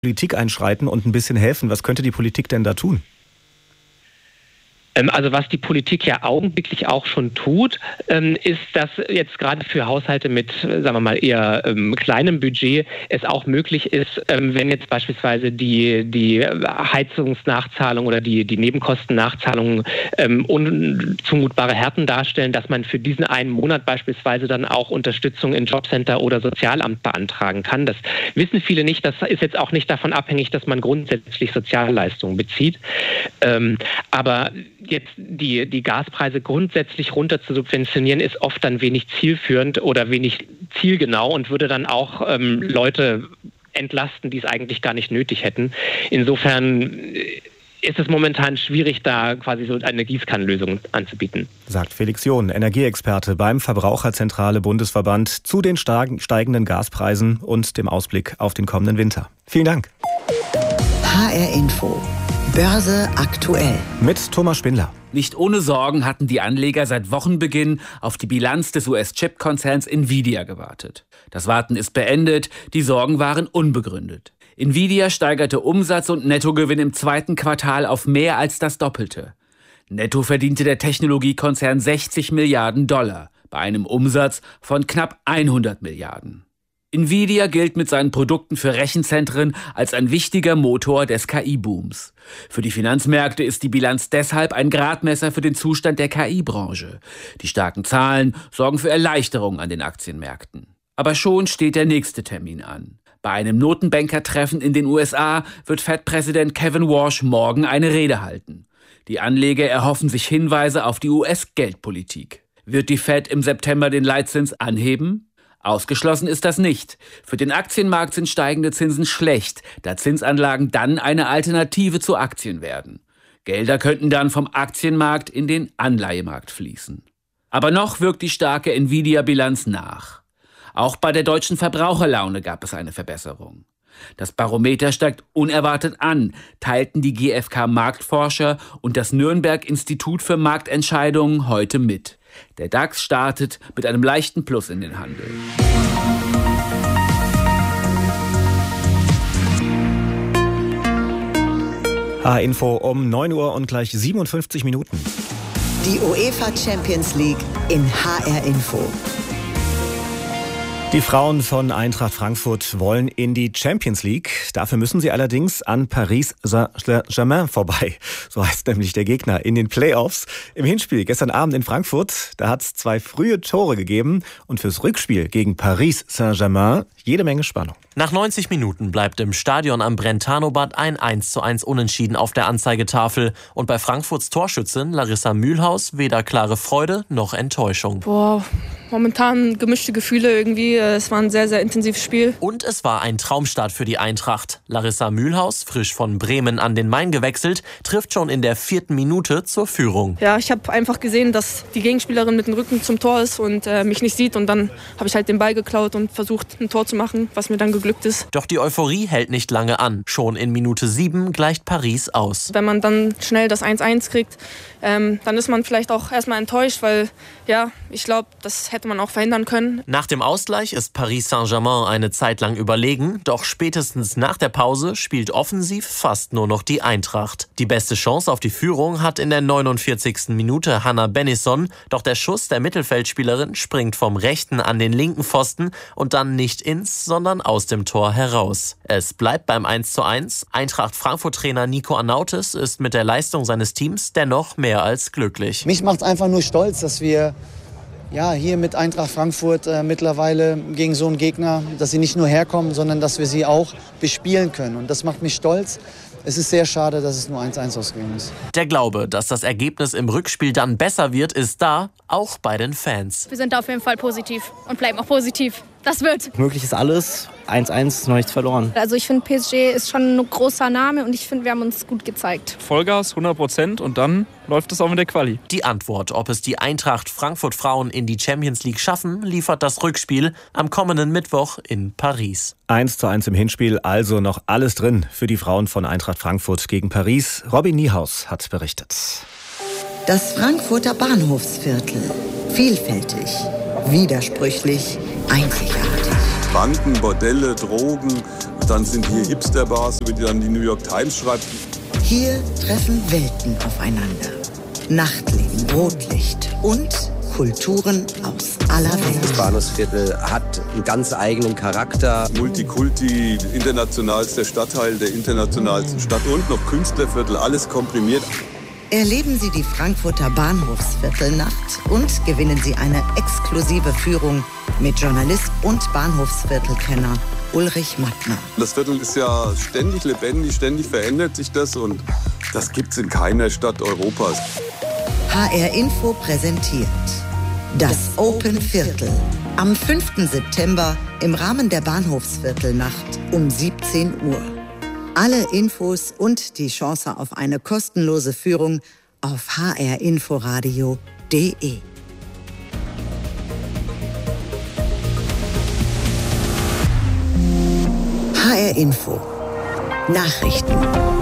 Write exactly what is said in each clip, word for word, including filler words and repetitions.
Politik einschreiten und ein bisschen helfen. Was könnte die Politik denn da tun? Also was die Politik ja augenblicklich auch schon tut, ist, dass jetzt gerade für Haushalte mit, sagen wir mal, eher ähm, kleinem Budget es auch möglich ist, ähm, wenn jetzt beispielsweise die, die Heizungsnachzahlung oder die, die Nebenkostennachzahlungen ähm, unzumutbare Härten darstellen, dass man für diesen einen Monat beispielsweise dann auch Unterstützung in Jobcenter oder Sozialamt beantragen kann. Das wissen viele nicht. Das ist jetzt auch nicht davon abhängig, dass man grundsätzlich Sozialleistungen bezieht. Ähm, aber jetzt die, die Gaspreise grundsätzlich runter zu subventionieren, ist oft dann wenig zielführend oder wenig zielgenau und würde dann auch ähm, Leute entlasten, die es eigentlich gar nicht nötig hätten. Insofern ist es momentan schwierig, da quasi so eine Gießkannenlösung anzubieten. Sagt Felix John, Energieexperte beim Verbraucherzentrale Bundesverband zu den steigenden Gaspreisen und dem Ausblick auf den kommenden Winter. Vielen Dank. H R Info. Börse aktuell. Mit Thomas Spindler. Nicht ohne Sorgen hatten die Anleger seit Wochenbeginn auf die Bilanz des U S-Chip-Konzerns Nvidia gewartet. Das Warten ist beendet, die Sorgen waren unbegründet. Nvidia steigerte Umsatz und Nettogewinn im zweiten Quartal auf mehr als das Doppelte. Netto verdiente der Technologiekonzern sechzig Milliarden Dollar, bei einem Umsatz von knapp hundert Milliarden. Nvidia gilt mit seinen Produkten für Rechenzentren als ein wichtiger Motor des K I-Booms. Für die Finanzmärkte ist die Bilanz deshalb ein Gradmesser für den Zustand der K I-Branche. Die starken Zahlen sorgen für Erleichterung an den Aktienmärkten. Aber schon steht der nächste Termin an. Bei einem Notenbankertreffen in den U S A wird Fed-Präsident Kevin Warsh morgen eine Rede halten. Die Anleger erhoffen sich Hinweise auf die U S-Geldpolitik. Wird die Fed im September den Leitzins anheben? Ausgeschlossen ist das nicht. Für den Aktienmarkt sind steigende Zinsen schlecht, da Zinsanlagen dann eine Alternative zu Aktien werden. Gelder könnten dann vom Aktienmarkt in den Anleihemarkt fließen. Aber noch wirkt die starke Nvidia-Bilanz nach. Auch bei der deutschen Verbraucherlaune gab es eine Verbesserung. Das Barometer steigt unerwartet an, teilten die G F K-Marktforscher und das Nürnberg-Institut für Marktentscheidungen heute mit. Der DAX startet mit einem leichten Plus in den Handel. H-Info um neun Uhr und gleich siebenundfünfzig Minuten. Die UEFA Champions League in H R Info. Die Frauen von Eintracht Frankfurt wollen in die Champions League. Dafür müssen sie allerdings an Paris Saint-Germain vorbei. So heißt nämlich der Gegner in den Playoffs. Im Hinspiel gestern Abend in Frankfurt, da hat es zwei frühe Tore gegeben. Und fürs Rückspiel gegen Paris Saint-Germain jede Menge Spannung. Nach neunzig Minuten bleibt im Stadion am Brentano-Bad ein eins zu eins Unentschieden auf der Anzeigetafel. Und bei Frankfurts Torschützin Larissa Mühlhaus weder klare Freude noch Enttäuschung. Boah, momentan gemischte Gefühle irgendwie. Es war ein sehr, sehr intensives Spiel. Und es war ein Traumstart für die Eintracht. Larissa Mühlhaus, frisch von Bremen an den Main gewechselt, trifft schon in der vierten Minute zur Führung. Ja, ich habe einfach gesehen, dass die Gegenspielerin mit dem Rücken zum Tor ist und äh, mich nicht sieht. Und dann habe ich halt den Ball geklaut und versucht, ein Tor zu machen, was mir dann geglückt ist. Doch die Euphorie hält nicht lange an. Schon in Minute sieben gleicht Paris aus. Wenn man dann schnell das eins eins kriegt, ähm, dann ist man vielleicht auch erstmal enttäuscht, weil ja, ich glaube, das hätte man auch verhindern können. Nach dem Ausgleich ist Paris Saint-Germain eine Zeit lang überlegen, doch spätestens nach der Pause spielt offensiv fast nur noch die Eintracht. Die beste Chance auf die Führung hat in der neunundvierzigsten Minute Hannah Bennison, doch der Schuss der Mittelfeldspielerin springt vom rechten an den linken Pfosten und dann nicht ins, sondern aus dem Tor heraus. Es bleibt beim eins zu eins. Eintracht Frankfurt-Trainer Nico Arnautis ist mit der Leistung seines Teams dennoch mehr als glücklich. Mich macht es einfach nur stolz, dass wir ja, hier mit Eintracht Frankfurt äh, mittlerweile gegen so einen Gegner, dass sie nicht nur herkommen, sondern dass wir sie auch bespielen können. Und das macht mich stolz. Es ist sehr schade, dass es nur eins eins ausgegangen ist. Der Glaube, dass das Ergebnis im Rückspiel dann besser wird, ist da, auch bei den Fans. Wir sind auf jeden Fall positiv und bleiben auch positiv. Das wird. Möglich ist alles. eins eins ist noch nichts verloren. Also ich finde, P S G ist schon ein großer Name und ich finde, wir haben uns gut gezeigt. Vollgas, hundert Prozent und dann läuft es auch mit der Quali. Die Antwort, ob es die Eintracht Frankfurt Frauen in die Champions League schaffen, liefert das Rückspiel am kommenden Mittwoch in Paris. eins zu eins im Hinspiel, also noch alles drin für die Frauen von Eintracht Frankfurt gegen Paris. Robin Niehaus hat berichtet. Das Frankfurter Bahnhofsviertel. Vielfältig, widersprüchlich, einzigartig. Banken, Bordelle, Drogen. Dann sind hier Hipster-Bars, über die dann die New York Times schreibt. Hier treffen Welten aufeinander. Nachtleben, Rotlicht und Kulturen aus aller Welt. Das Bahnhofsviertel hat einen ganz eigenen Charakter. Multikulti, internationalster Stadtteil der internationalsten Stadt und noch Künstlerviertel, alles komprimiert. Erleben Sie die Frankfurter Bahnhofsviertelnacht und gewinnen Sie eine exklusive Führung mit Journalist und Bahnhofsviertelkenner Ulrich Mattner. Das Viertel ist ja ständig lebendig, ständig verändert sich das und das gibt's in keiner Stadt Europas. H R Info präsentiert das Open Viertel am fünften September im Rahmen der Bahnhofsviertelnacht um siebzehn Uhr. Alle Infos und die Chance auf eine kostenlose Führung auf h r inforadio punkt d e. H R Info Nachrichten.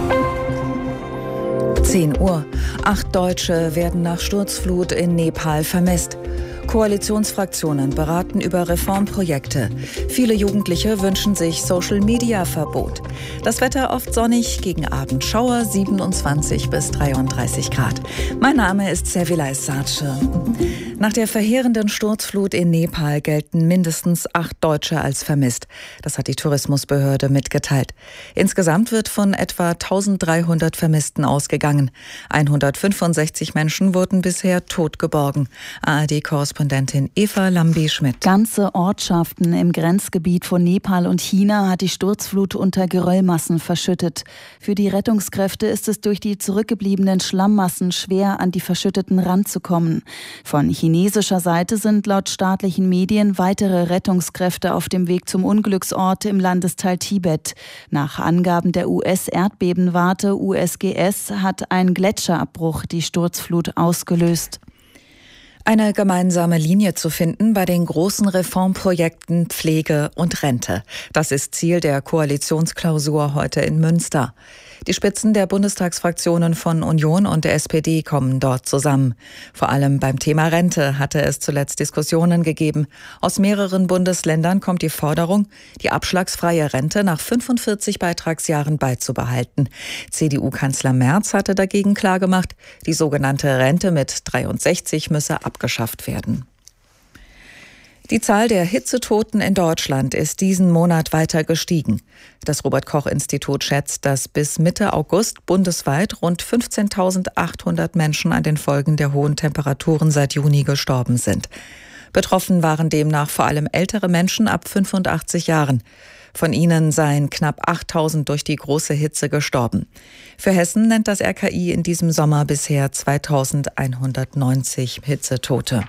zehn Uhr. Acht Deutsche werden nach Sturzflut in Nepal vermisst. Koalitionsfraktionen beraten über Reformprojekte. Viele Jugendliche wünschen sich Social-Media-Verbot. Das Wetter oft sonnig, gegen Abend Schauer, siebenundzwanzig bis dreiunddreißig Grad. Mein Name ist Servilay Sarce. Nach der verheerenden Sturzflut in Nepal gelten mindestens acht Deutsche als vermisst. Das hat die Tourismusbehörde mitgeteilt. Insgesamt wird von etwa eintausenddreihundert Vermissten ausgegangen. hundertfünfundsechzig Menschen wurden bisher tot geborgen. A R D-Korrespondentin Eva Lambi-Schmidt. Ganze Ortschaften im Grenzgebiet von Nepal und China hat die Sturzflut unter Geröllmassen verschüttet. Für die Rettungskräfte ist es durch die zurückgebliebenen Schlammmassen schwer, an die verschütteten ranzukommen. Von chinesischer Seite sind laut staatlichen Medien weitere Rettungskräfte auf dem Weg zum Unglücksort im Landesteil Tibet. Nach Angaben der U S-Erdbebenwarte U S G S hat ein Gletscherabbruch die Sturzflut ausgelöst. Eine gemeinsame Linie zu finden bei den großen Reformprojekten Pflege und Rente. Das ist Ziel der Koalitionsklausur heute in Münster. Die Spitzen der Bundestagsfraktionen von Union und der S P D kommen dort zusammen. Vor allem beim Thema Rente hatte es zuletzt Diskussionen gegeben. Aus mehreren Bundesländern kommt die Forderung, die abschlagsfreie Rente nach fünfundvierzig Beitragsjahren beizubehalten. C D U-Kanzler Merz hatte dagegen klargemacht, die sogenannte Rente mit dreiundsechzig müsse abgeschafft werden. Die Zahl der Hitzetoten in Deutschland ist diesen Monat weiter gestiegen. Das Robert-Koch-Institut schätzt, dass bis Mitte August bundesweit rund fünfzehntausendachthundert Menschen an den Folgen der hohen Temperaturen seit Juni gestorben sind. Betroffen waren demnach vor allem ältere Menschen ab fünfundachtzig Jahren. Von ihnen seien knapp achttausend durch die große Hitze gestorben. Für Hessen nennt das R K I in diesem Sommer bisher zweitausendeinhundertneunzig Hitzetote.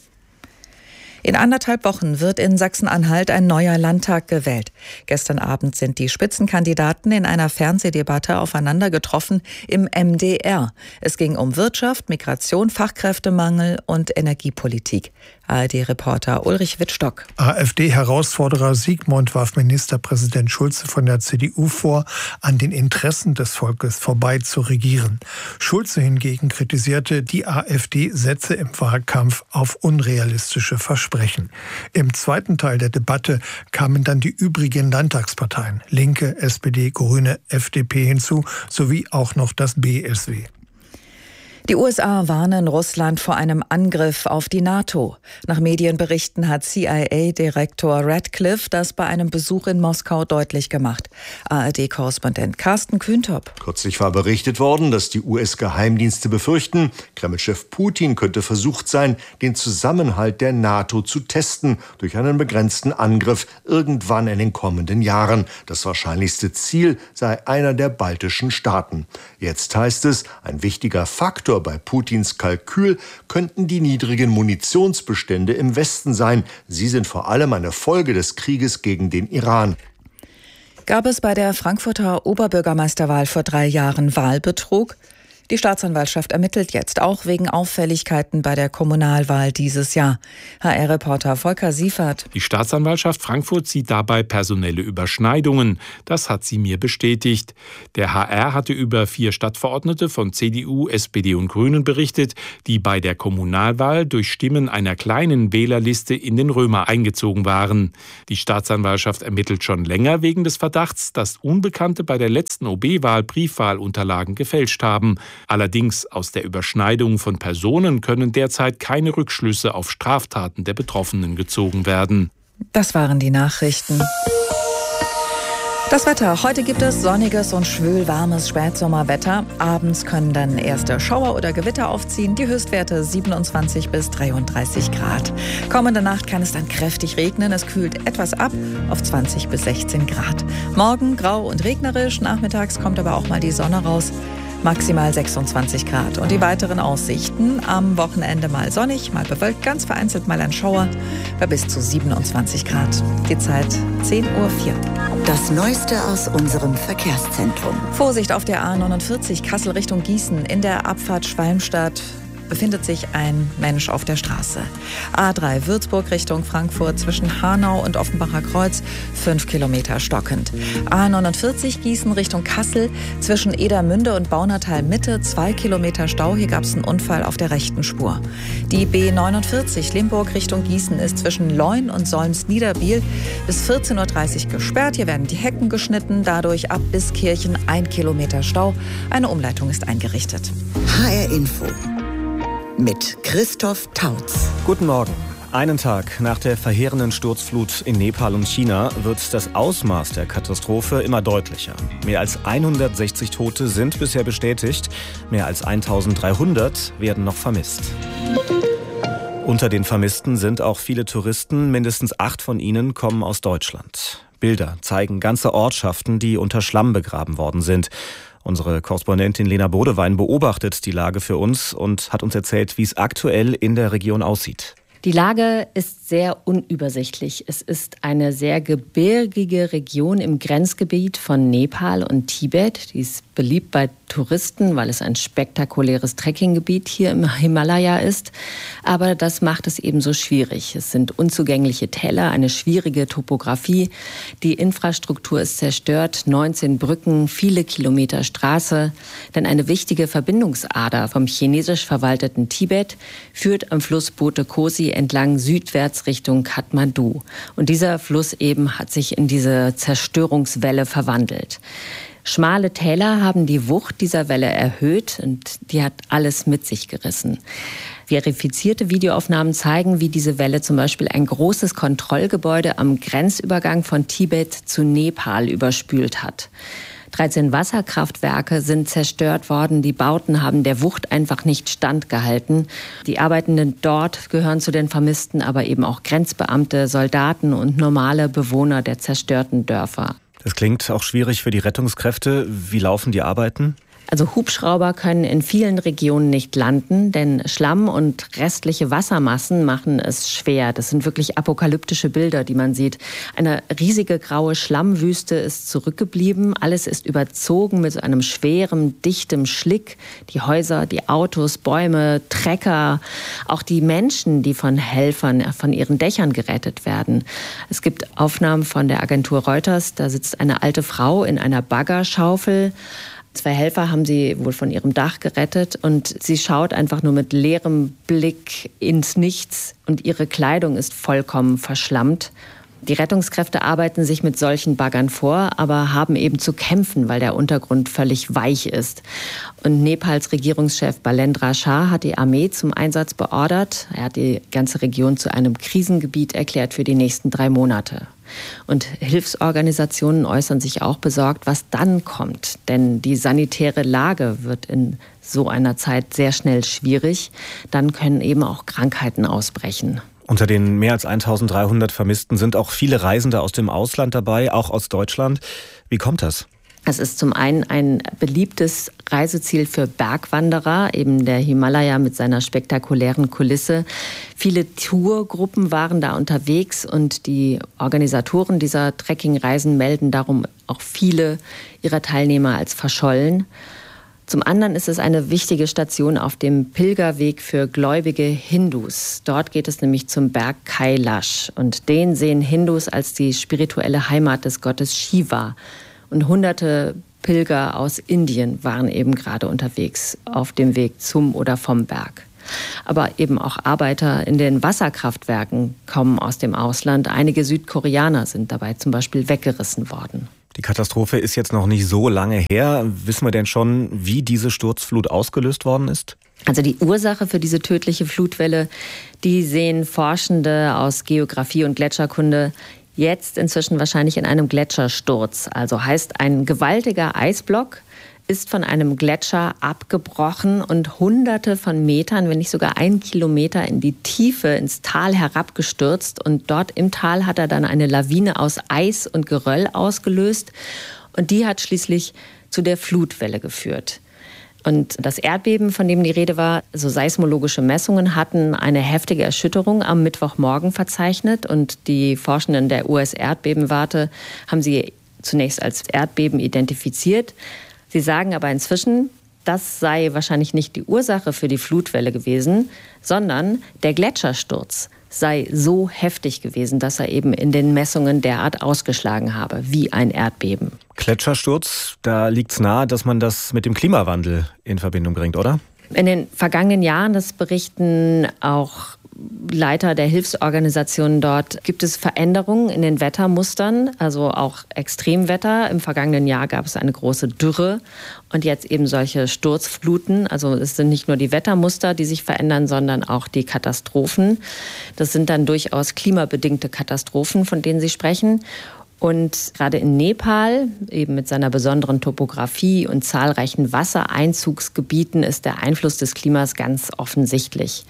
In anderthalb Wochen wird in Sachsen-Anhalt ein neuer Landtag gewählt. Gestern Abend sind die Spitzenkandidaten in einer Fernsehdebatte aufeinander getroffen im M D R. Es ging um Wirtschaft, Migration, Fachkräftemangel und Energiepolitik. A R D-Reporter Ulrich Wittstock. AfD-Herausforderer Sigmund warf Ministerpräsident Schulze von der C D U vor, an den Interessen des Volkes vorbei zu regieren. Schulze hingegen kritisierte, die AfD setze im Wahlkampf auf unrealistische Versprechen. Im zweiten Teil der Debatte kamen dann die übrigen Landtagsparteien, Linke, S P D, Grüne, F D P hinzu, sowie auch noch das B S W. Die U S A warnen Russland vor einem Angriff auf die NATO. Nach Medienberichten hat C I A-Direktor Radcliffe das bei einem Besuch in Moskau deutlich gemacht. A R D-Korrespondent Carsten Kühntop. Kürzlich war berichtet worden, dass die U S-Geheimdienste befürchten, Kreml-Chef Putin könnte versucht sein, den Zusammenhalt der NATO zu testen durch einen begrenzten Angriff irgendwann in den kommenden Jahren. Das wahrscheinlichste Ziel sei einer der baltischen Staaten. Jetzt heißt es, ein wichtiger Faktor bei Putins Kalkül könnten die niedrigen Munitionsbestände im Westen sein. Sie sind vor allem eine Folge des Krieges gegen den Iran. Gab es bei der Frankfurter Oberbürgermeisterwahl vor drei Jahren Wahlbetrug? Die Staatsanwaltschaft ermittelt jetzt auch wegen Auffälligkeiten bei der Kommunalwahl dieses Jahr. H R-Reporter Volker Siefert. Die Staatsanwaltschaft Frankfurt sieht dabei personelle Überschneidungen. Das hat sie mir bestätigt. Der H R hatte über vier Stadtverordnete von C D U, S P D und Grünen berichtet, die bei der Kommunalwahl durch Stimmen einer kleinen Wählerliste in den Römer eingezogen waren. Die Staatsanwaltschaft ermittelt schon länger wegen des Verdachts, dass Unbekannte bei der letzten O B-Wahl Briefwahlunterlagen gefälscht haben. Allerdings aus der Überschneidung von Personen können derzeit keine Rückschlüsse auf Straftaten der Betroffenen gezogen werden. Das waren die Nachrichten. Das Wetter. Heute gibt es sonniges und schwülwarmes Spätsommerwetter. Abends können dann erste Schauer oder Gewitter aufziehen. Die Höchstwerte siebenundzwanzig bis dreiunddreißig Grad. Kommende Nacht kann es dann kräftig regnen. Es kühlt etwas ab auf zwanzig bis sechzehn Grad. Morgen grau und regnerisch. Nachmittags kommt aber auch mal die Sonne raus. Maximal sechsundzwanzig Grad. Und die weiteren Aussichten: am Wochenende mal sonnig, mal bewölkt, ganz vereinzelt mal ein Schauer bei bis zu siebenundzwanzig Grad. Die Zeit zehn Uhr vier. Das Neueste aus unserem Verkehrszentrum. Vorsicht auf der A neunundvierzig Kassel Richtung Gießen. In der Abfahrt Schwalmstadt befindet sich ein Mensch auf der Straße. A drei Würzburg Richtung Frankfurt zwischen Hanau und Offenbacher Kreuz, fünf Kilometer stockend. A neunundvierzig Gießen Richtung Kassel zwischen Edermünde und Baunatal Mitte, zwei Kilometer Stau. Hier gab es einen Unfall auf der rechten Spur. Die B neunundvierzig Limburg Richtung Gießen ist zwischen Leun und Solms-Niederbiel bis vierzehn Uhr dreißig gesperrt. Hier werden die Hecken geschnitten, dadurch ab Biskirchen ein Kilometer Stau. Eine Umleitung ist eingerichtet. H R Info mit Christoph Tautz. Guten Morgen. Einen Tag nach der verheerenden Sturzflut in Nepal und China wird das Ausmaß der Katastrophe immer deutlicher. Mehr als hundertsechzig Tote sind bisher bestätigt. Mehr als eintausenddreihundert werden noch vermisst. Unter den Vermissten sind auch viele Touristen. Mindestens acht von ihnen kommen aus Deutschland. Bilder zeigen ganze Ortschaften, die unter Schlamm begraben worden sind. Unsere Korrespondentin Lena Bodewein beobachtet die Lage für uns und hat uns erzählt, wie es aktuell in der Region aussieht. Die Lage ist sehr unübersichtlich. Es ist eine sehr gebirgige Region im Grenzgebiet von Nepal und Tibet. Die ist beliebt bei Touristen, weil es ein spektakuläres Trekkinggebiet hier im Himalaya ist. Aber das macht es ebenso schwierig. Es sind unzugängliche Täler, eine schwierige Topografie. Die Infrastruktur ist zerstört, neunzehn Brücken, viele Kilometer Straße. Denn eine wichtige Verbindungsader vom chinesisch verwalteten Tibet führt am Fluss Bote Kosi entlang südwärts Richtung Kathmandu. Und dieser Fluss eben hat sich in diese Zerstörungswelle verwandelt. Schmale Täler haben die Wucht dieser Welle erhöht und die hat alles mit sich gerissen. Verifizierte Videoaufnahmen zeigen, wie diese Welle zum Beispiel ein großes Kontrollgebäude am Grenzübergang von Tibet zu Nepal überspült hat. dreizehn Wasserkraftwerke sind zerstört worden. Die Bauten haben der Wucht einfach nicht standgehalten. Die Arbeitenden dort gehören zu den Vermissten, aber eben auch Grenzbeamte, Soldaten und normale Bewohner der zerstörten Dörfer. Das klingt auch schwierig für die Rettungskräfte. Wie laufen die Arbeiten? Also Hubschrauber können in vielen Regionen nicht landen, denn Schlamm und restliche Wassermassen machen es schwer. Das sind wirklich apokalyptische Bilder, die man sieht. Eine riesige graue Schlammwüste ist zurückgeblieben. Alles ist überzogen mit einem schweren, dichtem Schlick. Die Häuser, die Autos, Bäume, Trecker, auch die Menschen, die von Helfern von ihren Dächern gerettet werden. Es gibt Aufnahmen von der Agentur Reuters. Da sitzt eine alte Frau in einer Baggerschaufel. Zwei Helfer haben sie wohl von ihrem Dach gerettet und sie schaut einfach nur mit leerem Blick ins Nichts und ihre Kleidung ist vollkommen verschlammt. Die Rettungskräfte arbeiten sich mit solchen Baggern vor, aber haben eben zu kämpfen, weil der Untergrund völlig weich ist. Und Nepals Regierungschef Balendra Shah hat die Armee zum Einsatz beordert. Er hat die ganze Region zu einem Krisengebiet erklärt für die nächsten drei Monate. Und Hilfsorganisationen äußern sich auch besorgt, was dann kommt. Denn die sanitäre Lage wird in so einer Zeit sehr schnell schwierig. Dann können eben auch Krankheiten ausbrechen. Unter den mehr als eintausenddreihundert Vermissten sind auch viele Reisende aus dem Ausland dabei, auch aus Deutschland. Wie kommt das? Es ist zum einen ein beliebtes Reiseziel für Bergwanderer, eben der Himalaya mit seiner spektakulären Kulisse. Viele Tourgruppen waren da unterwegs und die Organisatoren dieser Trekkingreisen melden darum auch viele ihrer Teilnehmer als verschollen. Zum anderen ist es eine wichtige Station auf dem Pilgerweg für gläubige Hindus. Dort geht es nämlich zum Berg Kailash. Und den sehen Hindus als die spirituelle Heimat des Gottes Shiva. Und hunderte Pilger aus Indien waren eben gerade unterwegs auf dem Weg zum oder vom Berg. Aber eben auch Arbeiter in den Wasserkraftwerken kommen aus dem Ausland. Einige Südkoreaner sind dabei zum Beispiel weggerissen worden. Die Katastrophe ist jetzt noch nicht so lange her. Wissen wir denn schon, wie diese Sturzflut ausgelöst worden ist? Also die Ursache für diese tödliche Flutwelle, die sehen Forschende aus Geografie und Gletscherkunde jetzt inzwischen wahrscheinlich in einem Gletschersturz. Also heißt, ein gewaltiger Eisblock ist von einem Gletscher abgebrochen und hunderte von Metern, wenn nicht sogar ein Kilometer in die Tiefe, ins Tal herabgestürzt. Und dort im Tal hat er dann eine Lawine aus Eis und Geröll ausgelöst. Und die hat schließlich zu der Flutwelle geführt. Und das Erdbeben, von dem die Rede war, so seismologische Messungen hatten eine heftige Erschütterung am Mittwochmorgen verzeichnet. Und die Forschenden der U S-Erdbebenwarte haben sie zunächst als Erdbeben identifiziert. Sie sagen aber inzwischen, das sei wahrscheinlich nicht die Ursache für die Flutwelle gewesen, sondern der Gletschersturz sei so heftig gewesen, dass er eben in den Messungen derart ausgeschlagen habe, wie ein Erdbeben. Gletschersturz, da liegt es nahe, dass man das mit dem Klimawandel in Verbindung bringt, oder? In den vergangenen Jahren, das berichten auch Leiter der Hilfsorganisationen dort, gibt es Veränderungen in den Wettermustern, also auch Extremwetter. Im vergangenen Jahr gab es eine große Dürre und jetzt eben solche Sturzfluten. Also es sind nicht nur die Wettermuster, die sich verändern, sondern auch die Katastrophen. Das sind dann durchaus klimabedingte Katastrophen, von denen Sie sprechen. Und gerade in Nepal, eben mit seiner besonderen Topografie und zahlreichen Wassereinzugsgebieten, ist der Einfluss des Klimas ganz offensichtlich.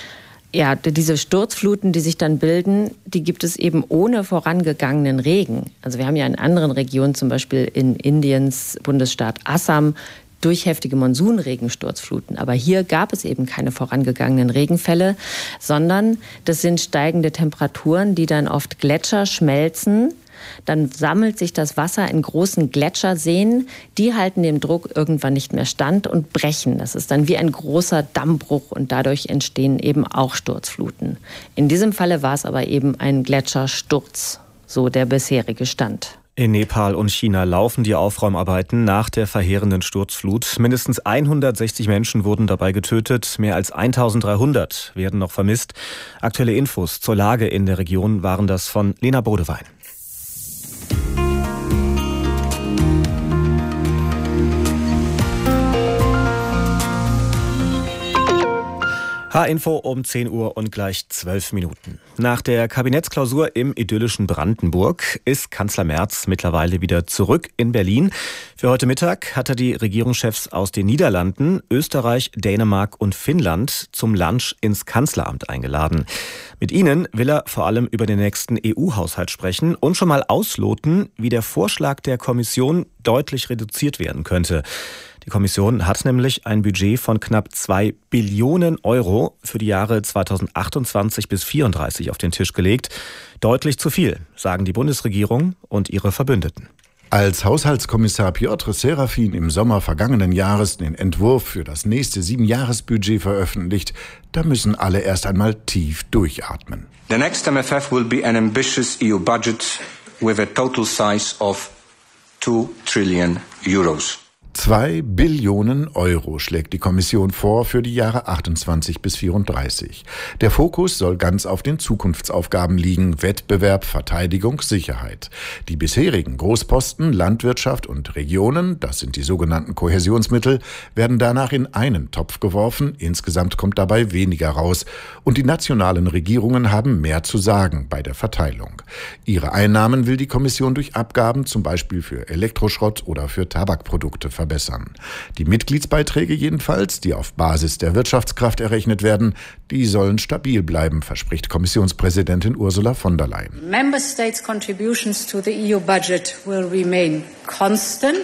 Ja, diese Sturzfluten, die sich dann bilden, die gibt es eben ohne vorangegangenen Regen. Also wir haben ja in anderen Regionen, zum Beispiel in Indiens Bundesstaat Assam, durch heftige Monsunregen Sturzfluten. Aber hier gab es eben keine vorangegangenen Regenfälle, sondern das sind steigende Temperaturen, die dann oft Gletscher schmelzen. Dann sammelt sich das Wasser in großen Gletscherseen. Die halten dem Druck irgendwann nicht mehr stand und brechen. Das ist dann wie ein großer Dammbruch und dadurch entstehen eben auch Sturzfluten. In diesem Falle war es aber eben ein Gletschersturz, so der bisherige Stand. In Nepal und China laufen die Aufräumarbeiten nach der verheerenden Sturzflut. Mindestens hundertsechzig Menschen wurden dabei getötet, mehr als eintausenddreihundert werden noch vermisst. Aktuelle Infos zur Lage in der Region waren das von Lena Bodewein. H-Info um zehn Uhr und gleich zwölf Minuten. Nach der Kabinettsklausur im idyllischen Brandenburg ist Kanzler Merz mittlerweile wieder zurück in Berlin. Für heute Mittag hat er die Regierungschefs aus den Niederlanden, Österreich, Dänemark und Finnland zum Lunch ins Kanzleramt eingeladen. Mit ihnen will er vor allem über den nächsten E U-Haushalt sprechen und schon mal ausloten, wie der Vorschlag der Kommission deutlich reduziert werden könnte. Die Kommission hat nämlich ein Budget von knapp zwei Billionen Euro für die Jahre zweitausendachtundzwanzig bis zweitausendvierunddreißig auf den Tisch gelegt. Deutlich zu viel, sagen die Bundesregierung und ihre Verbündeten. Als Haushaltskommissar Piotr Serafin im Sommer vergangenen Jahres den Entwurf für das nächste Siebenjahresbudget veröffentlicht, da müssen alle erst einmal tief durchatmen. The next M F F will be an ambitious E U budget with a total size of two trillion euros. Zwei Billionen Euro schlägt die Kommission vor für die Jahre achtundzwanzig bis vierunddreißig. Der Fokus soll ganz auf den Zukunftsaufgaben liegen: Wettbewerb, Verteidigung, Sicherheit. Die bisherigen Großposten Landwirtschaft und Regionen, das sind die sogenannten Kohäsionsmittel, werden danach in einen Topf geworfen. Insgesamt kommt dabei weniger raus. Und die nationalen Regierungen haben mehr zu sagen bei der Verteilung. Ihre Einnahmen will die Kommission durch Abgaben, zum Beispiel für Elektroschrott oder für Tabakprodukte, verbessern. Die Mitgliedsbeiträge jedenfalls, die auf Basis der Wirtschaftskraft errechnet werden, die sollen stabil bleiben, verspricht Kommissionspräsidentin Ursula von der Leyen. Member States' contributions to the E U budget will remain constant.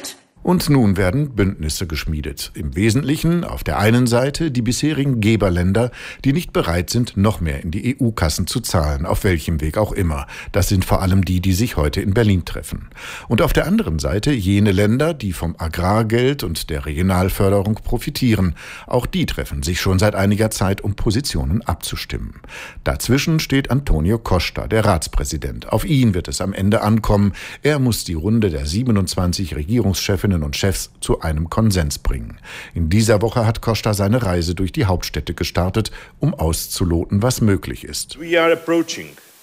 Und nun werden Bündnisse geschmiedet. Im Wesentlichen auf der einen Seite die bisherigen Geberländer, die nicht bereit sind, noch mehr in die E U-Kassen zu zahlen, auf welchem Weg auch immer. Das sind vor allem die, die sich heute in Berlin treffen. Und auf der anderen Seite jene Länder, die vom Agrargeld und der Regionalförderung profitieren. Auch die treffen sich schon seit einiger Zeit, um Positionen abzustimmen. Dazwischen steht Antonio Costa, der Ratspräsident. Auf ihn wird es am Ende ankommen. Er muss die Runde der siebenundzwanzig Regierungschefinnen und Chefs zu einem Konsens bringen. In dieser Woche hat Costa seine Reise durch die Hauptstädte gestartet, um auszuloten, was möglich ist. We are approaching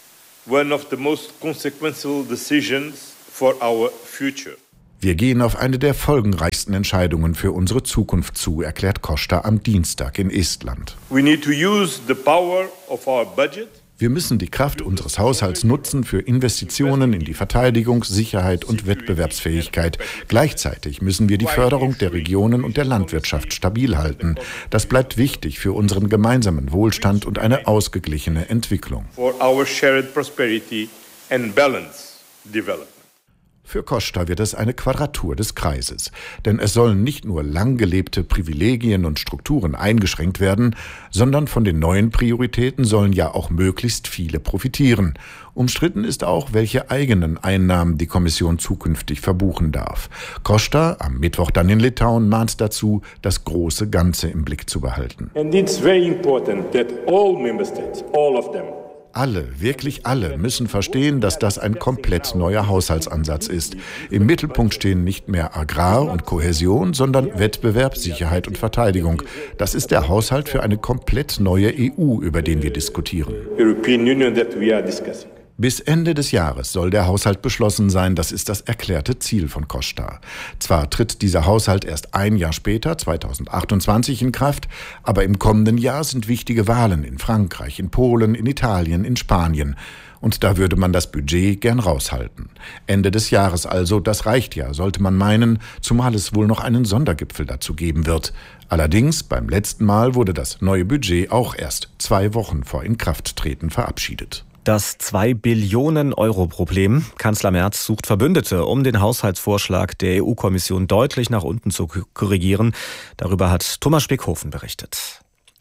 one of the most consequential decisions for our future. Wir gehen auf eine der folgenreichsten Entscheidungen für unsere Zukunft zu, erklärt Costa am Dienstag in Estland. We need to use the power of our budget. Wir müssen die Kraft unseres Haushalts nutzen für Investitionen in die Verteidigung, Sicherheit und Wettbewerbsfähigkeit. Gleichzeitig müssen wir die Förderung der Regionen und der Landwirtschaft stabil halten. Das bleibt wichtig für unseren gemeinsamen Wohlstand und eine ausgeglichene Entwicklung. For our shared prosperity and balanced development. Für Costa wird es eine Quadratur des Kreises. Denn es sollen nicht nur lang gelebte Privilegien und Strukturen eingeschränkt werden, sondern von den neuen Prioritäten sollen ja auch möglichst viele profitieren. Umstritten ist auch, welche eigenen Einnahmen die Kommission zukünftig verbuchen darf. Costa, am Mittwoch dann in Litauen, mahnt dazu, das große Ganze im Blick zu behalten. And it's very important that all member states, all of them, Alle, wirklich alle, müssen verstehen, dass das ein komplett neuer Haushaltsansatz ist. Im Mittelpunkt stehen nicht mehr Agrar und Kohäsion, sondern Wettbewerb, Sicherheit und Verteidigung. Das ist der Haushalt für eine komplett neue E U, über den wir diskutieren. European Union that we are discussing. Bis Ende des Jahres soll der Haushalt beschlossen sein, das ist das erklärte Ziel von Costa. Zwar tritt dieser Haushalt erst ein Jahr später, zweitausendachtundzwanzig, in Kraft, aber im kommenden Jahr sind wichtige Wahlen in Frankreich, in Polen, in Italien, in Spanien. Und da würde man das Budget gern raushalten. Ende des Jahres also, das reicht ja, sollte man meinen, zumal es wohl noch einen Sondergipfel dazu geben wird. Allerdings, beim letzten Mal wurde das neue Budget auch erst zwei Wochen vor Inkrafttreten verabschiedet. Das zwei Billionen Euro Problem. Kanzler Merz sucht Verbündete, um den Haushaltsvorschlag der E U-Kommission deutlich nach unten zu korrigieren. Darüber hat Thomas Spickhofen berichtet.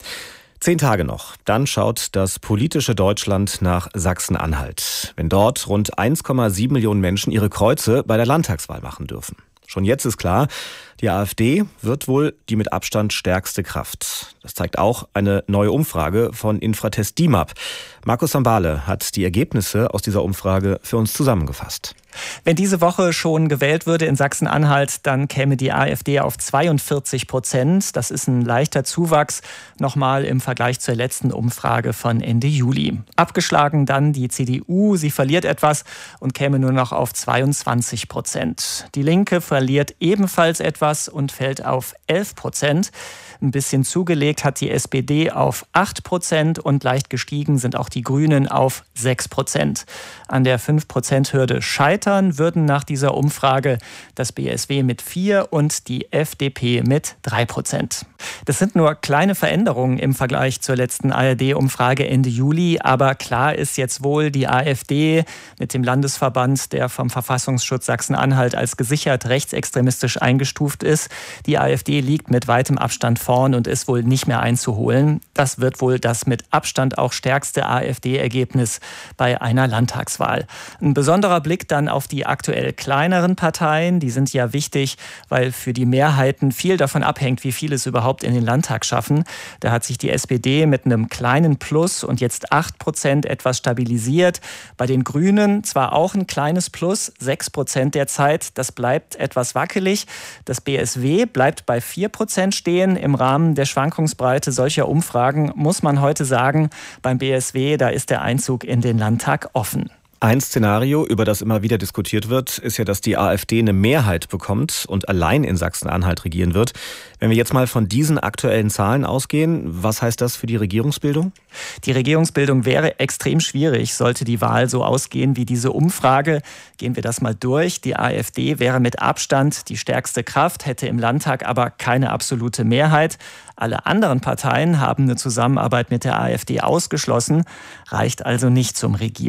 Zehn Tage noch, dann schaut das politische Deutschland nach Sachsen-Anhalt, wenn dort rund eins Komma sieben Millionen Menschen ihre Kreuze bei der Landtagswahl machen dürfen. Schon jetzt ist klar, die AfD wird wohl die mit Abstand stärkste Kraft. Das zeigt auch eine neue Umfrage von Infratest D I M A P. Markus Sambale hat die Ergebnisse aus dieser Umfrage für uns zusammengefasst. Wenn diese Woche schon gewählt würde in Sachsen-Anhalt, dann käme die AfD auf zweiundvierzig Prozent. Das ist ein leichter Zuwachs, nochmal im Vergleich zur letzten Umfrage von Ende Juli. Abgeschlagen dann die C D U. Sie verliert etwas und käme nur noch auf zweiundzwanzig Prozent. Die Linke verliert ebenfalls etwas und fällt auf elf Prozent. Ein bisschen zugelegt hat die S P D auf acht Prozent und leicht gestiegen sind auch die Grünen auf sechs Prozent. An der fünf Prozent Hürde scheitern würden nach dieser Umfrage das B S W mit vier und die F D P mit drei Prozent. Das sind nur kleine Veränderungen im Vergleich zur letzten A R D-Umfrage Ende Juli, aber klar ist jetzt wohl, die AfD mit dem Landesverband, der vom Verfassungsschutz Sachsen-Anhalt als gesichert rechtsextremistisch eingestuft ist, die AfD liegt mit weitem Abstand vorn und ist wohl nicht mehr einzuholen. Das wird wohl das mit Abstand auch stärkste AfD-Ergebnis bei einer Landtagswahl. Ein besonderer Blick dann auf die aktuell kleineren Parteien. Die sind ja wichtig, weil für die Mehrheiten viel davon abhängt, wie viel es überhaupt in den Landtag schaffen. Da hat sich die S P D mit einem kleinen Plus und jetzt acht Prozent etwas stabilisiert. Bei den Grünen zwar auch ein kleines Plus, sechs Prozent derzeit. Das bleibt etwas wackelig. Das B S W bleibt bei vier Prozent stehen. Im Rahmen der Schwankungsbreite solcher Umfragen muss man heute sagen, beim B S W, da ist der Einzug in den Landtag offen. Ein Szenario, über das immer wieder diskutiert wird, ist ja, dass die AfD eine Mehrheit bekommt und allein in Sachsen-Anhalt regieren wird. Wenn wir jetzt mal von diesen aktuellen Zahlen ausgehen, was heißt das für die Regierungsbildung? Die Regierungsbildung wäre extrem schwierig, sollte die Wahl so ausgehen wie diese Umfrage. Gehen wir das mal durch. Die AfD wäre mit Abstand die stärkste Kraft, hätte im Landtag aber keine absolute Mehrheit. Alle anderen Parteien haben eine Zusammenarbeit mit der AfD ausgeschlossen, reicht also nicht zum Regieren.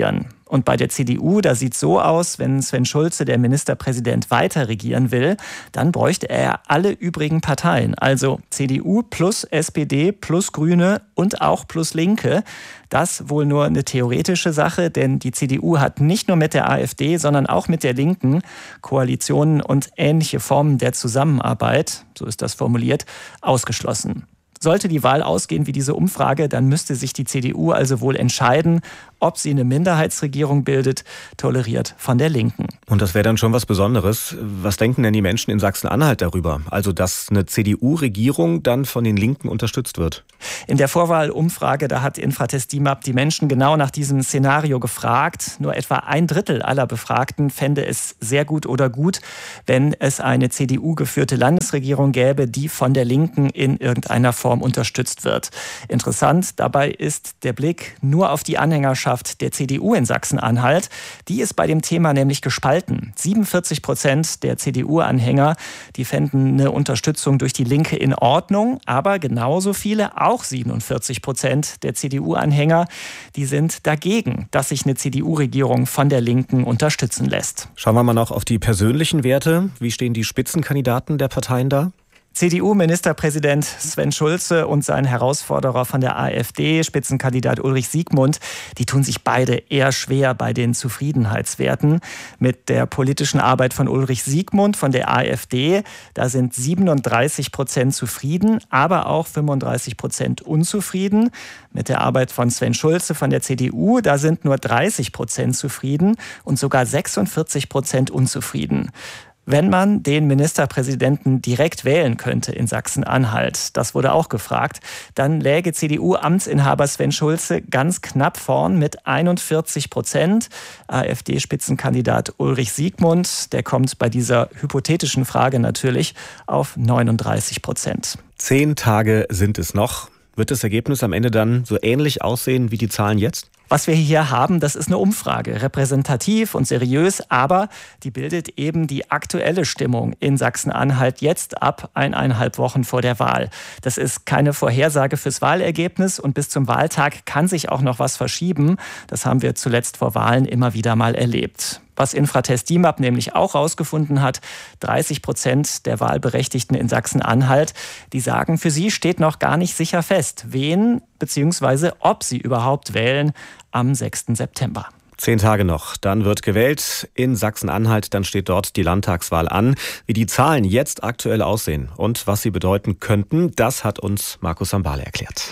Und bei der C D U, da sieht es so aus, wenn Sven Schulze, der Ministerpräsident, weiter regieren will, dann bräuchte er alle übrigen Parteien. Also C D U plus S P D plus Grüne und auch plus Linke. Das wohl nur eine theoretische Sache, denn die C D U hat nicht nur mit der AfD, sondern auch mit der Linken Koalitionen und ähnliche Formen der Zusammenarbeit, so ist das formuliert, ausgeschlossen. Sollte die Wahl ausgehen wie diese Umfrage, dann müsste sich die C D U also wohl entscheiden, ob sie eine Minderheitsregierung bildet, toleriert von der Linken. Und das wäre dann schon was Besonderes. Was denken denn die Menschen in Sachsen-Anhalt darüber? Also, dass eine C D U-Regierung dann von den Linken unterstützt wird? In der Vorwahlumfrage, da hat Infratest D I M A P die Menschen genau nach diesem Szenario gefragt. Nur etwa ein Drittel aller Befragten fände es sehr gut oder gut, wenn es eine C D U-geführte Landesregierung gäbe, die von der Linken in irgendeiner Form unterstützt wird. Interessant dabei ist der Blick nur auf die Anhängerschaft der C D U in Sachsen-Anhalt. Die ist bei dem Thema nämlich gespalten. siebenundvierzig Prozent der C D U-Anhänger, die fänden eine Unterstützung durch die Linke in Ordnung, aber genauso viele, auch siebenundvierzig Prozent der C D U-Anhänger, die sind dagegen, dass sich eine C D U-Regierung von der Linken unterstützen lässt. Schauen wir mal noch auf die persönlichen Werte. Wie stehen die Spitzenkandidaten der Parteien da? C D U-Ministerpräsident Sven Schulze und sein Herausforderer von der AfD, Spitzenkandidat Ulrich Siegmund, die tun sich beide eher schwer bei den Zufriedenheitswerten. Mit der politischen Arbeit von Ulrich Siegmund von der AfD, da sind siebenunddreißig Prozent zufrieden, aber auch fünfunddreißig Prozent unzufrieden. Mit der Arbeit von Sven Schulze von der C D U, da sind nur dreißig Prozent zufrieden und sogar sechsundvierzig Prozent unzufrieden. Wenn man den Ministerpräsidenten direkt wählen könnte in Sachsen-Anhalt, das wurde auch gefragt, dann läge C D U-Amtsinhaber Sven Schulze ganz knapp vorn mit einundvierzig Prozent. AfD-Spitzenkandidat Ulrich Siegmund, der kommt bei dieser hypothetischen Frage natürlich auf neununddreißig Prozent. Zehn Tage sind es noch. Wird das Ergebnis am Ende dann so ähnlich aussehen wie die Zahlen jetzt? Was wir hier haben, das ist eine Umfrage, repräsentativ und seriös, aber die bildet eben die aktuelle Stimmung in Sachsen-Anhalt jetzt ab, eineinhalb Wochen vor der Wahl. Das ist keine Vorhersage fürs Wahlergebnis und bis zum Wahltag kann sich auch noch was verschieben. Das haben wir zuletzt vor Wahlen immer wieder mal erlebt. Was Infratest D I M A P nämlich auch herausgefunden hat, dreißig Prozent der Wahlberechtigten in Sachsen-Anhalt, die sagen, für sie steht noch gar nicht sicher fest, wen bzw. ob sie überhaupt wählen am sechsten September. Zehn Tage noch, dann wird gewählt in Sachsen-Anhalt, dann steht dort die Landtagswahl an. Wie die Zahlen jetzt aktuell aussehen und was sie bedeuten könnten, das hat uns Markus Sambale erklärt.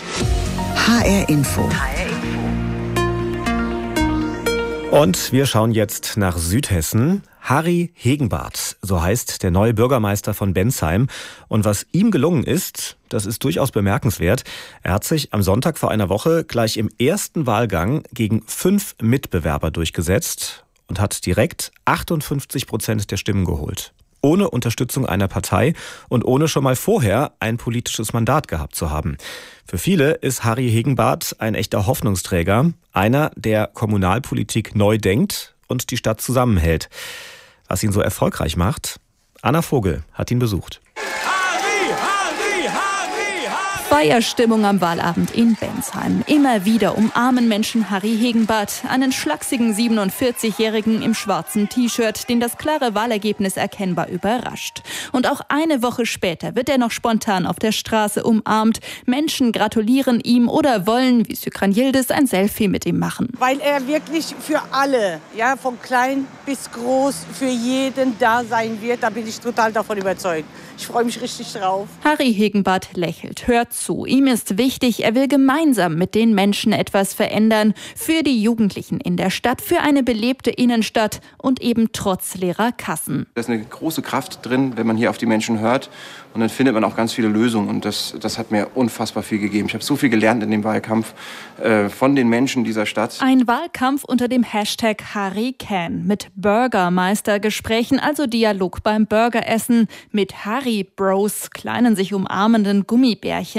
H R Info. Und wir schauen jetzt nach Südhessen. Harry Hegenbarth, so heißt der neue Bürgermeister von Bensheim. Und was ihm gelungen ist, das ist durchaus bemerkenswert. Er hat sich am Sonntag vor einer Woche gleich im ersten Wahlgang gegen fünf Mitbewerber durchgesetzt und hat direkt achtundfünfzig Prozent der Stimmen geholt. Ohne Unterstützung einer Partei und ohne schon mal vorher ein politisches Mandat gehabt zu haben. Für viele ist Harry Hegenbarth ein echter Hoffnungsträger, einer, der Kommunalpolitik neu denkt und die Stadt zusammenhält. Was ihn so erfolgreich macht? Anna Vogel hat ihn besucht. Feierstimmung am Wahlabend in Bensheim. Immer wieder umarmen Menschen Harry Hegenbarth, einen schlachsigen siebenundvierzigjährigen im schwarzen T-Shirt, den das klare Wahlergebnis erkennbar überrascht. Und auch eine Woche später wird er noch spontan auf der Straße umarmt. Menschen gratulieren ihm oder wollen, wie Sükran Yildiz, ein Selfie mit ihm machen. Weil er wirklich für alle, ja, von klein bis groß, für jeden da sein wird. Da bin ich total davon überzeugt. Ich freue mich richtig drauf. Harry Hegenbarth lächelt, hört zu. Ihm ist wichtig, er will gemeinsam mit den Menschen etwas verändern. Für die Jugendlichen in der Stadt, für eine belebte Innenstadt und eben trotz leerer Kassen. Da ist eine große Kraft drin, wenn man hier auf die Menschen hört. Und dann findet man auch ganz viele Lösungen. Und das, das hat mir unfassbar viel gegeben. Ich habe so viel gelernt in dem Wahlkampf äh, von den Menschen dieser Stadt. Ein Wahlkampf unter dem Hashtag Harry Can. Mit Burgermeistergesprächen, also Dialog beim Burgeressen. Mit Harry Bros, kleinen sich umarmenden Gummibärchen.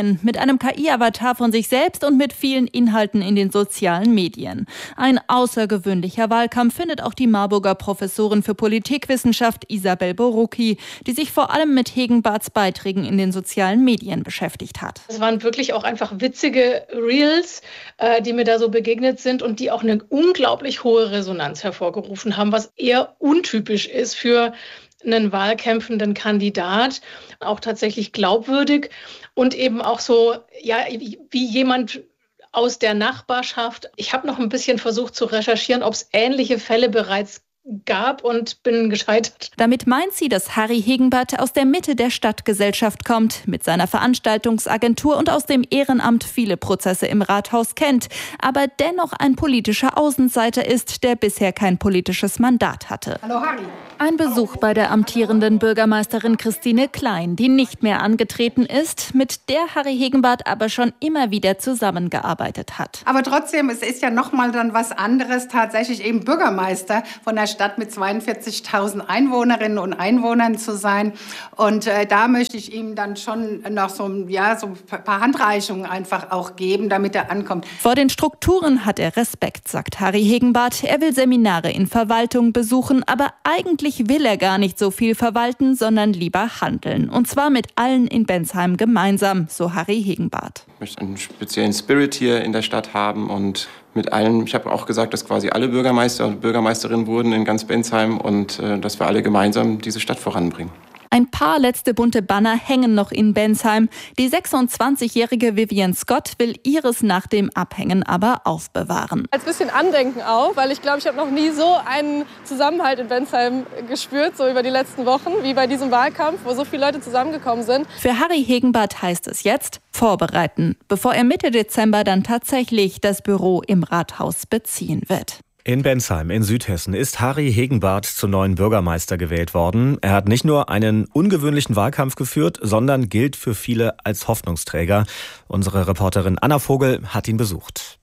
Medien mit einem K I-Avatar von sich selbst und mit vielen Inhalten in den sozialen Medien. Ein außergewöhnlicher Wahlkampf findet auch die Marburger Professorin für Politikwissenschaft Isabel Borucki, die sich vor allem mit Hegenbarts Beiträgen in den sozialen Medien beschäftigt hat. Es waren wirklich auch einfach witzige Reels, äh, die mir da so begegnet sind und die auch eine unglaublich hohe Resonanz hervorgerufen haben, was eher untypisch ist für einen wahlkämpfenden Kandidat, auch tatsächlich glaubwürdig und eben auch so, ja, wie jemand aus der Nachbarschaft. Ich habe noch ein bisschen versucht zu recherchieren, ob es ähnliche Fälle bereits gab und bin gescheitert. Damit meint sie, dass Harry Hegenbart aus der Mitte der Stadtgesellschaft kommt, mit seiner Veranstaltungsagentur und aus dem Ehrenamt viele Prozesse im Rathaus kennt, aber dennoch ein politischer Außenseiter ist, der bisher kein politisches Mandat hatte. Hallo Harry. Ein Besuch bei der amtierenden Bürgermeisterin Christine Klein, die nicht mehr angetreten ist, mit der Harry Hegenbart aber schon immer wieder zusammengearbeitet hat. Aber trotzdem, es ist ja noch mal dann was anderes, tatsächlich eben Bürgermeister von der Stadt mit zweiundvierzigtausend Einwohnerinnen und Einwohnern zu sein. Und äh, da möchte ich ihm dann schon noch so, ja, so ein paar Handreichungen einfach auch geben, damit er ankommt. Vor den Strukturen hat er Respekt, sagt Harry Hegenbart. Er will Seminare in Verwaltung besuchen, aber eigentlich will er gar nicht so viel verwalten, sondern lieber handeln. Und zwar mit allen in Bensheim gemeinsam, so Harry Hegenbart. Ich möchte einen speziellen Spirit hier in der Stadt haben und mit allen, ich habe auch gesagt, dass quasi alle Bürgermeister und Bürgermeisterinnen wurden in ganz Bensheim und äh, dass wir alle gemeinsam diese Stadt voranbringen. Ein paar letzte bunte Banner hängen noch in Bensheim. Die sechsundzwanzigjährige Vivian Scott will ihres nach dem Abhängen aber aufbewahren. Als bisschen Andenken auch, weil ich glaube, ich habe noch nie so einen Zusammenhalt in Bensheim gespürt, so über die letzten Wochen, wie bei diesem Wahlkampf, wo so viele Leute zusammengekommen sind. Für Harry Hegenbart heißt es jetzt vorbereiten, bevor er Mitte Dezember dann tatsächlich das Büro im Rathaus beziehen wird. In Bensheim in Südhessen ist Harry Hegenbart zum neuen Bürgermeister gewählt worden. Er hat nicht nur einen ungewöhnlichen Wahlkampf geführt, sondern gilt für viele als Hoffnungsträger. Unsere Reporterin Anna Vogel hat ihn besucht.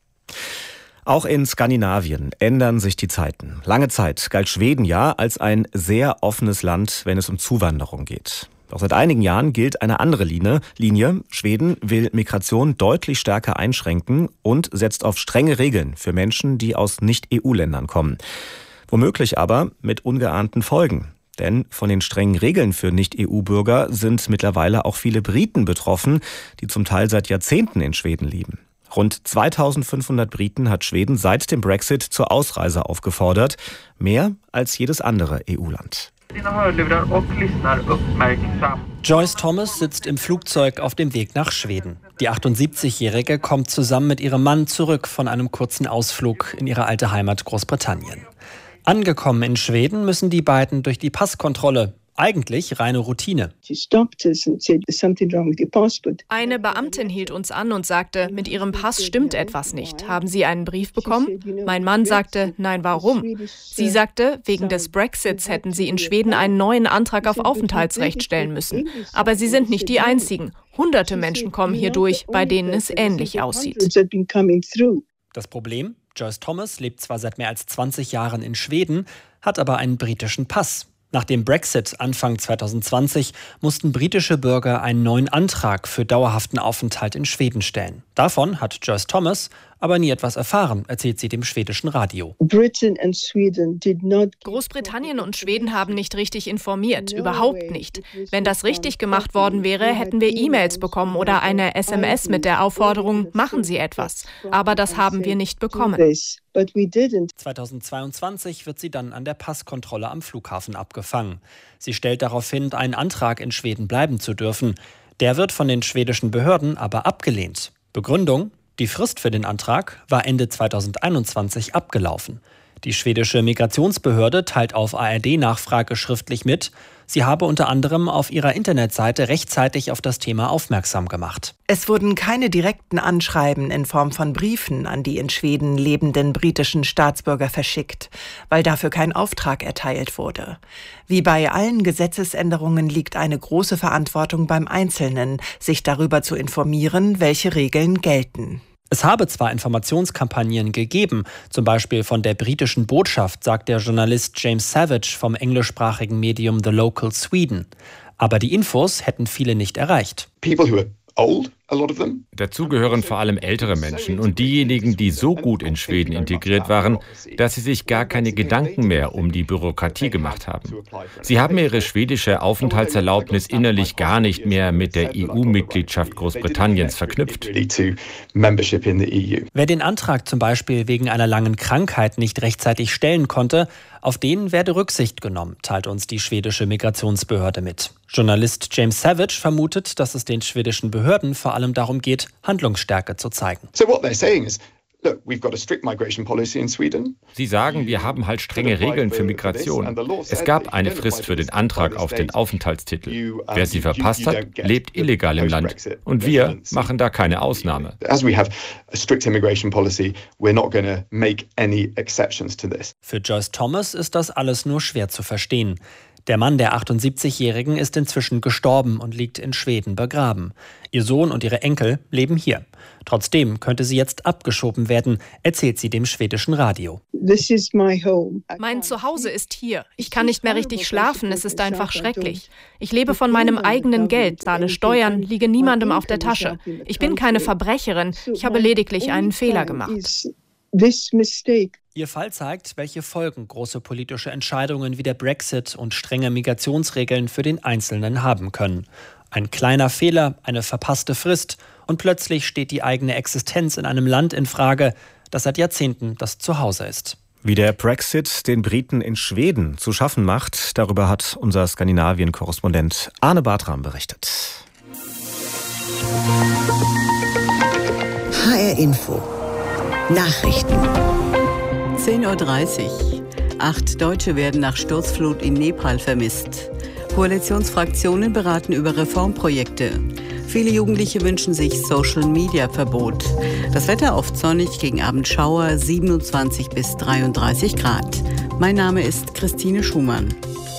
Auch in Skandinavien ändern sich die Zeiten. Lange Zeit galt Schweden ja als ein sehr offenes Land, wenn es um Zuwanderung geht. Doch seit einigen Jahren gilt eine andere Linie. Schweden will Migration deutlich stärker einschränken und setzt auf strenge Regeln für Menschen, die aus Nicht-E U-Ländern kommen. Womöglich aber mit ungeahnten Folgen. Denn von den strengen Regeln für Nicht-E U-Bürger sind mittlerweile auch viele Briten betroffen, die zum Teil seit Jahrzehnten in Schweden leben. Rund zweitausendfünfhundert Briten hat Schweden seit dem Brexit zur Ausreise aufgefordert. Mehr als jedes andere E U-Land. Joyce Thomas sitzt im Flugzeug auf dem Weg nach Schweden. Die achtundsiebzigjährige kommt zusammen mit ihrem Mann zurück von einem kurzen Ausflug in ihre alte Heimat Großbritannien. Angekommen in Schweden müssen die beiden durch die Passkontrolle. Eigentlich reine Routine. Eine Beamtin hielt uns an und sagte, mit Ihrem Pass stimmt etwas nicht. Haben Sie einen Brief bekommen? Mein Mann sagte, nein, warum? Sie sagte, wegen des Brexits hätten Sie in Schweden einen neuen Antrag auf Aufenthaltsrecht stellen müssen. Aber Sie sind nicht die Einzigen. Hunderte Menschen kommen hier durch, bei denen es ähnlich aussieht. Das Problem? Joyce Thomas lebt zwar seit mehr als zwanzig Jahren in Schweden, hat aber einen britischen Pass. Nach dem Brexit Anfang zweitausendzwanzig mussten britische Bürger einen neuen Antrag für dauerhaften Aufenthalt in Schweden stellen. Davon hat Joyce Thomas aber nie etwas erfahren, erzählt sie dem schwedischen Radio. Großbritannien und Schweden haben nicht richtig informiert, überhaupt nicht. Wenn das richtig gemacht worden wäre, hätten wir E-Mails bekommen oder eine S M S mit der Aufforderung, machen Sie etwas. Aber das haben wir nicht bekommen. zweitausendzweiundzwanzig wird sie dann an der Passkontrolle am Flughafen abgefangen. Sie stellt darauf hin, einen Antrag in Schweden bleiben zu dürfen. Der wird von den schwedischen Behörden aber abgelehnt. Begründung? Die Frist für den Antrag war Ende zweitausendeinundzwanzig abgelaufen. Die schwedische Migrationsbehörde teilt auf A R D-Nachfrage schriftlich mit, sie habe unter anderem auf ihrer Internetseite rechtzeitig auf das Thema aufmerksam gemacht. Es wurden keine direkten Anschreiben in Form von Briefen an die in Schweden lebenden britischen Staatsbürger verschickt, weil dafür kein Auftrag erteilt wurde. Wie bei allen Gesetzesänderungen liegt eine große Verantwortung beim Einzelnen, sich darüber zu informieren, welche Regeln gelten. Es habe zwar Informationskampagnen gegeben, zum Beispiel von der britischen Botschaft, sagt der Journalist James Savage vom englischsprachigen Medium The Local Sweden. Aber die Infos hätten viele nicht erreicht. People who are old Dazu gehören vor allem ältere Menschen und diejenigen, die so gut in Schweden integriert waren, dass sie sich gar keine Gedanken mehr um die Bürokratie gemacht haben. Sie haben ihre schwedische Aufenthaltserlaubnis innerlich gar nicht mehr mit der E U-Mitgliedschaft Großbritanniens verknüpft. Wer den Antrag zum Beispiel wegen einer langen Krankheit nicht rechtzeitig stellen konnte, auf den werde Rücksicht genommen, teilt uns die schwedische Migrationsbehörde mit. Journalist James Savage vermutet, dass es den schwedischen Behörden vor allem darum geht, Handlungsstärke zu zeigen. So what they're saying is, look, we've got a strict migration policy in Sweden. Sie sagen, wir haben halt strenge Regeln für Migration. Es gab eine Frist für den Antrag auf den Aufenthaltstitel. Wer sie verpasst hat, lebt illegal im Land. Und wir machen da keine Ausnahme. As we have a strict immigration policy, we're not going to make any exceptions to this. Für Joyce Thomas ist das alles nur schwer zu verstehen. Der Mann der achtundsiebzigjährigen ist inzwischen gestorben und liegt in Schweden begraben. Ihr Sohn und ihre Enkel leben hier. Trotzdem könnte sie jetzt abgeschoben werden, erzählt sie dem schwedischen Radio. Mein Zuhause ist hier. Ich kann nicht mehr richtig schlafen, es ist einfach schrecklich. Ich lebe von meinem eigenen Geld, zahle Steuern, liege niemandem auf der Tasche. Ich bin keine Verbrecherin, ich habe lediglich einen Fehler gemacht. Ihr Fall zeigt, welche Folgen große politische Entscheidungen wie der Brexit und strenge Migrationsregeln für den Einzelnen haben können. Ein kleiner Fehler, eine verpasste Frist und plötzlich steht die eigene Existenz in einem Land in Frage, das seit Jahrzehnten das Zuhause ist. Wie der Brexit den Briten in Schweden zu schaffen macht, darüber hat unser Skandinavien-Korrespondent Arne Bartram berichtet. H R Info Nachrichten. zehn Uhr dreißig. Acht Deutsche werden nach Sturzflut in Nepal vermisst. Koalitionsfraktionen beraten über Reformprojekte. Viele Jugendliche wünschen sich Social-Media-Verbot. Das Wetter oft sonnig, gegen Abend Schauer, siebenundzwanzig bis dreiunddreißig Grad. Mein Name ist Christine Schumann.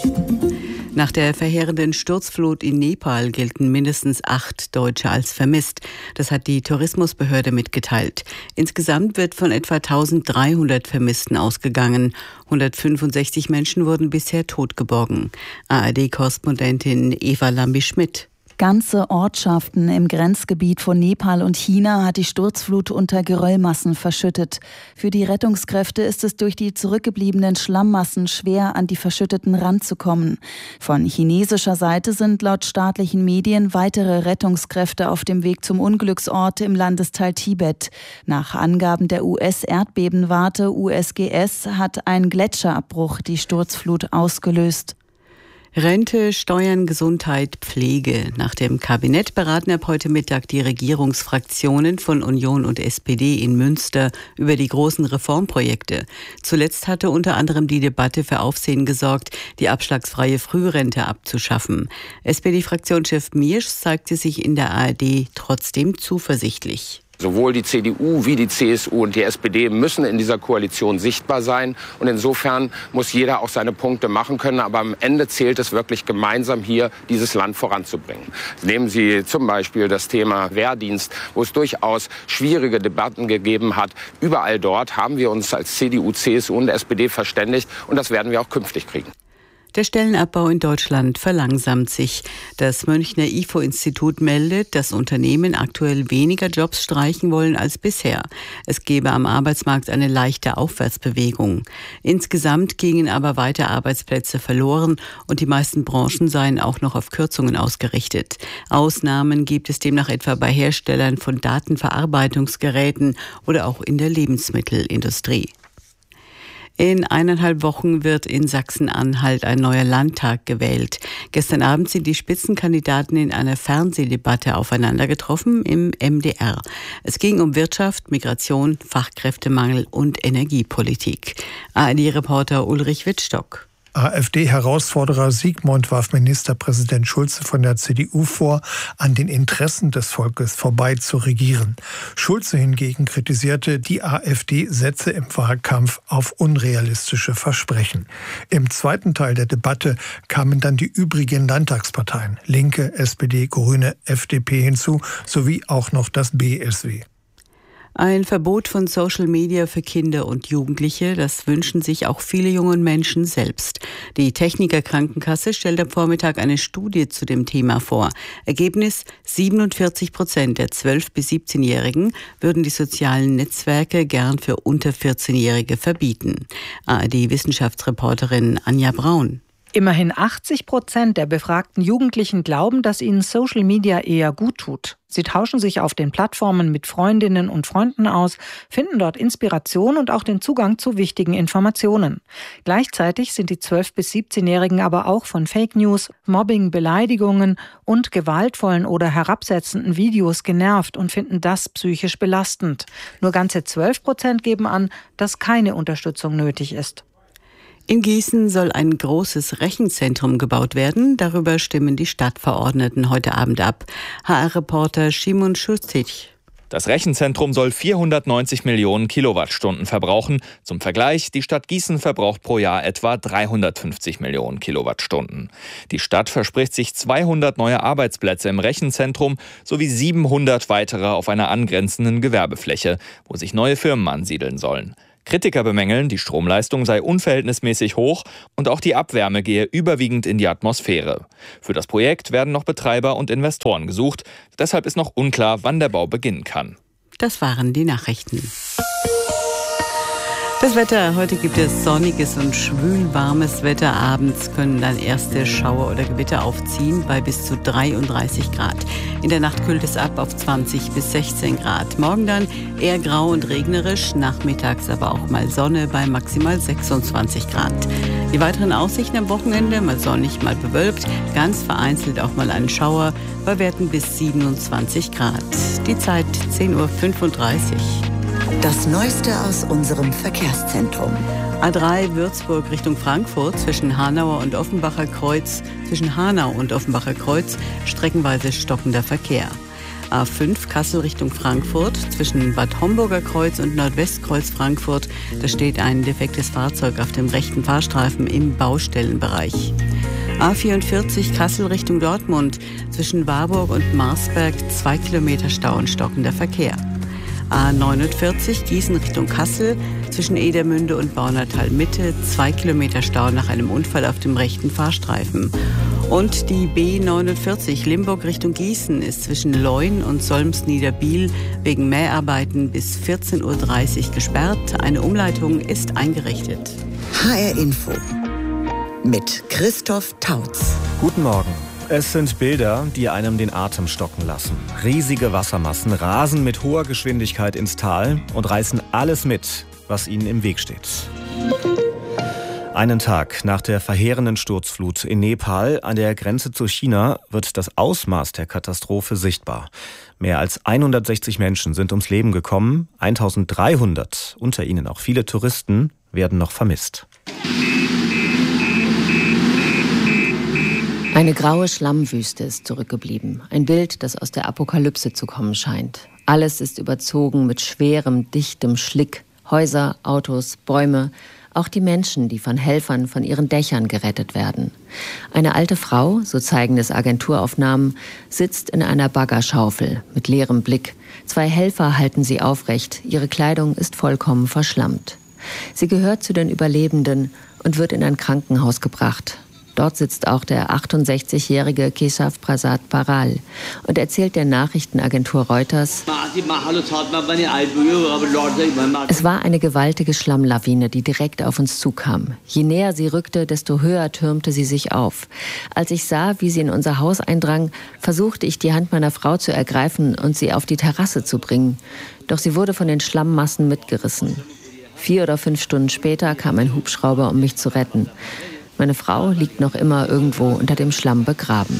Nach der verheerenden Sturzflut in Nepal gelten mindestens acht Deutsche als vermisst. Das hat die Tourismusbehörde mitgeteilt. Insgesamt wird von etwa eintausenddreihundert Vermissten ausgegangen. hundertfünfundsechzig Menschen wurden bisher totgeborgen. A R D-Korrespondentin Eva Lambi-Schmidt. Ganze Ortschaften im Grenzgebiet von Nepal und China hat die Sturzflut unter Geröllmassen verschüttet. Für die Rettungskräfte ist es durch die zurückgebliebenen Schlammmassen schwer, an die Verschütteten ranzukommen. Von chinesischer Seite sind laut staatlichen Medien weitere Rettungskräfte auf dem Weg zum Unglücksort im Landesteil Tibet. Nach Angaben der U S-Erdbebenwarte U S G S hat ein Gletscherabbruch die Sturzflut ausgelöst. Rente, Steuern, Gesundheit, Pflege. Nach dem Kabinett beraten ab heute Mittag die Regierungsfraktionen von Union und S P D in Münster über die großen Reformprojekte. Zuletzt hatte unter anderem die Debatte für Aufsehen gesorgt, die abschlagsfreie Frührente abzuschaffen. S P D-Fraktionschef Miersch zeigte sich in der A R D trotzdem zuversichtlich. Sowohl die C D U wie die C S U und die S P D müssen in dieser Koalition sichtbar sein. Und insofern muss jeder auch seine Punkte machen können. Aber am Ende zählt es wirklich, gemeinsam hier dieses Land voranzubringen. Nehmen Sie zum Beispiel das Thema Wehrdienst, wo es durchaus schwierige Debatten gegeben hat. Überall dort haben wir uns als C D U, C S U und S P D verständigt. Und das werden wir auch künftig kriegen. Der Stellenabbau in Deutschland verlangsamt sich. Das Münchner I F O-Institut meldet, dass Unternehmen aktuell weniger Jobs streichen wollen als bisher. Es gebe am Arbeitsmarkt eine leichte Aufwärtsbewegung. Insgesamt gingen aber weiter Arbeitsplätze verloren und die meisten Branchen seien auch noch auf Kürzungen ausgerichtet. Ausnahmen gibt es demnach etwa bei Herstellern von Datenverarbeitungsgeräten oder auch in der Lebensmittelindustrie. In eineinhalb Wochen wird in Sachsen-Anhalt ein neuer Landtag gewählt. Gestern Abend sind die Spitzenkandidaten in einer Fernsehdebatte aufeinander getroffen im M D R. Es ging um Wirtschaft, Migration, Fachkräftemangel und Energiepolitik. A R D-Reporter Ulrich Wittstock. AfD-Herausforderer Sigmund warf Ministerpräsident Schulze von der C D U vor, an den Interessen des Volkes vorbei zu regieren. Schulze hingegen kritisierte, die AfD setze im Wahlkampf auf unrealistische Versprechen. Im zweiten Teil der Debatte kamen dann die übrigen Landtagsparteien, Linke, S P D, Grüne, F D P hinzu, sowie auch noch das B S W. Ein Verbot von Social Media für Kinder und Jugendliche, das wünschen sich auch viele junge Menschen selbst. Die Techniker Krankenkasse stellt am Vormittag eine Studie zu dem Thema vor. Ergebnis: siebenundvierzig Prozent der zwölf- bis siebzehnjährigen würden die sozialen Netzwerke gern für unter vierzehnjährige verbieten. A R D-Wissenschaftsreporterin Anja Braun. Immerhin achtzig Prozent der befragten Jugendlichen glauben, dass ihnen Social Media eher gut tut. Sie tauschen sich auf den Plattformen mit Freundinnen und Freunden aus, finden dort Inspiration und auch den Zugang zu wichtigen Informationen. Gleichzeitig sind die zwölf- bis siebzehnjährigen aber auch von Fake News, Mobbing, Beleidigungen und gewaltvollen oder herabsetzenden Videos genervt und finden das psychisch belastend. Nur ganze zwölf Prozent geben an, dass keine Unterstützung nötig ist. In Gießen soll ein großes Rechenzentrum gebaut werden. Darüber stimmen die Stadtverordneten heute Abend ab. H R-Reporter Szymon Schustic. Das Rechenzentrum soll vierhundertneunzig Millionen Kilowattstunden verbrauchen. Zum Vergleich, die Stadt Gießen verbraucht pro Jahr etwa dreihundertfünfzig Millionen Kilowattstunden. Die Stadt verspricht sich zweihundert neue Arbeitsplätze im Rechenzentrum sowie siebenhundert weitere auf einer angrenzenden Gewerbefläche, wo sich neue Firmen ansiedeln sollen. Kritiker bemängeln, die Stromleistung sei unverhältnismäßig hoch und auch die Abwärme gehe überwiegend in die Atmosphäre. Für das Projekt werden noch Betreiber und Investoren gesucht. Deshalb ist noch unklar, wann der Bau beginnen kann. Das waren die Nachrichten. Das Wetter: Heute gibt es sonniges und schwül-warmes Wetter. Abends können dann erste Schauer oder Gewitter aufziehen bei bis zu dreiunddreißig Grad. In der Nacht kühlt es ab auf zwanzig bis sechzehn Grad. Morgen dann eher grau und regnerisch, nachmittags aber auch mal Sonne bei maximal sechsundzwanzig Grad. Die weiteren Aussichten am Wochenende: mal sonnig, mal bewölkt, ganz vereinzelt auch mal ein Schauer bei Werten bis siebenundzwanzig Grad. Die Zeit zehn Uhr fünfunddreißig. Das Neueste aus unserem Verkehrszentrum. A drei Würzburg Richtung Frankfurt zwischen Hanauer und Offenbacher Kreuz, zwischen Hanau und Offenbacher Kreuz streckenweise stockender Verkehr. A fünf Kassel Richtung Frankfurt zwischen Bad Homburger Kreuz und Nordwestkreuz Frankfurt. Da steht ein defektes Fahrzeug auf dem rechten Fahrstreifen im Baustellenbereich. A vierundvierzig Kassel Richtung Dortmund zwischen Warburg und Marsberg zwei Kilometer Stau und stockender Verkehr. A neunundvierzig Gießen Richtung Kassel zwischen Edermünde und Baunatal Mitte zwei Kilometer Stau nach einem Unfall auf dem rechten Fahrstreifen. Und die B neunundvierzig Limburg Richtung Gießen ist zwischen Leun und Solms-Niederbiel wegen Mäharbeiten bis vierzehn Uhr dreißig gesperrt. Eine Umleitung ist eingerichtet. H R Info mit Christoph Tautz. Guten Morgen. Es sind Bilder, die einem den Atem stocken lassen. Riesige Wassermassen rasen mit hoher Geschwindigkeit ins Tal und reißen alles mit, was ihnen im Weg steht. Einen Tag nach der verheerenden Sturzflut in Nepal an der Grenze zu China wird das Ausmaß der Katastrophe sichtbar. Mehr als hundertsechzig Menschen sind ums Leben gekommen, eintausenddreihundert, unter ihnen auch viele Touristen, werden noch vermisst. Eine graue Schlammwüste ist zurückgeblieben. Ein Bild, das aus der Apokalypse zu kommen scheint. Alles ist überzogen mit schwerem, dichtem Schlick. Häuser, Autos, Bäume, auch die Menschen, die von Helfern von ihren Dächern gerettet werden. Eine alte Frau, so zeigen es Agenturaufnahmen, sitzt in einer Baggerschaufel mit leerem Blick. Zwei Helfer halten sie aufrecht. Ihre Kleidung ist vollkommen verschlammt. Sie gehört zu den Überlebenden und wird in ein Krankenhaus gebracht. Dort sitzt auch der achtundsechzigjährige Keshav Prasad Paral und erzählt der Nachrichtenagentur Reuters: Es war eine gewaltige Schlammlawine, die direkt auf uns zukam. Je näher sie rückte, desto höher türmte sie sich auf. Als ich sah, wie sie in unser Haus eindrang, versuchte ich, die Hand meiner Frau zu ergreifen und sie auf die Terrasse zu bringen. Doch sie wurde von den Schlammmassen mitgerissen. Vier oder fünf Stunden später kam ein Hubschrauber, um mich zu retten. Meine Frau liegt noch immer irgendwo unter dem Schlamm begraben.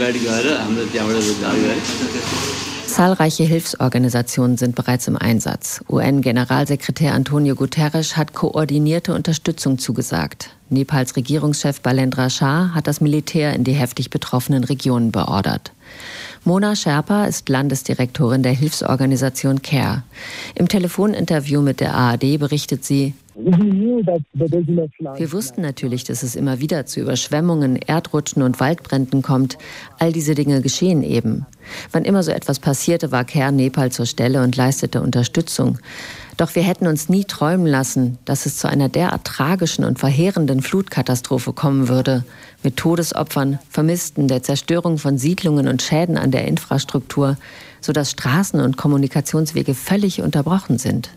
Zahlreiche Hilfsorganisationen sind bereits im Einsatz. U N-Generalsekretär Antonio Guterres hat koordinierte Unterstützung zugesagt. Nepals Regierungschef Balendra Shah hat das Militär in die heftig betroffenen Regionen beordert. Mona Sherpa ist Landesdirektorin der Hilfsorganisation CARE. Im Telefoninterview mit der A R D berichtet sie: Wir wussten natürlich, dass es immer wieder zu Überschwemmungen, Erdrutschen und Waldbränden kommt. All diese Dinge geschehen eben. Wann immer so etwas passierte, war Care Nepal zur Stelle und leistete Unterstützung. Doch wir hätten uns nie träumen lassen, dass es zu einer derart tragischen und verheerenden Flutkatastrophe kommen würde. Mit Todesopfern, Vermissten, der Zerstörung von Siedlungen und Schäden an der Infrastruktur, sodass Straßen und Kommunikationswege völlig unterbrochen sind.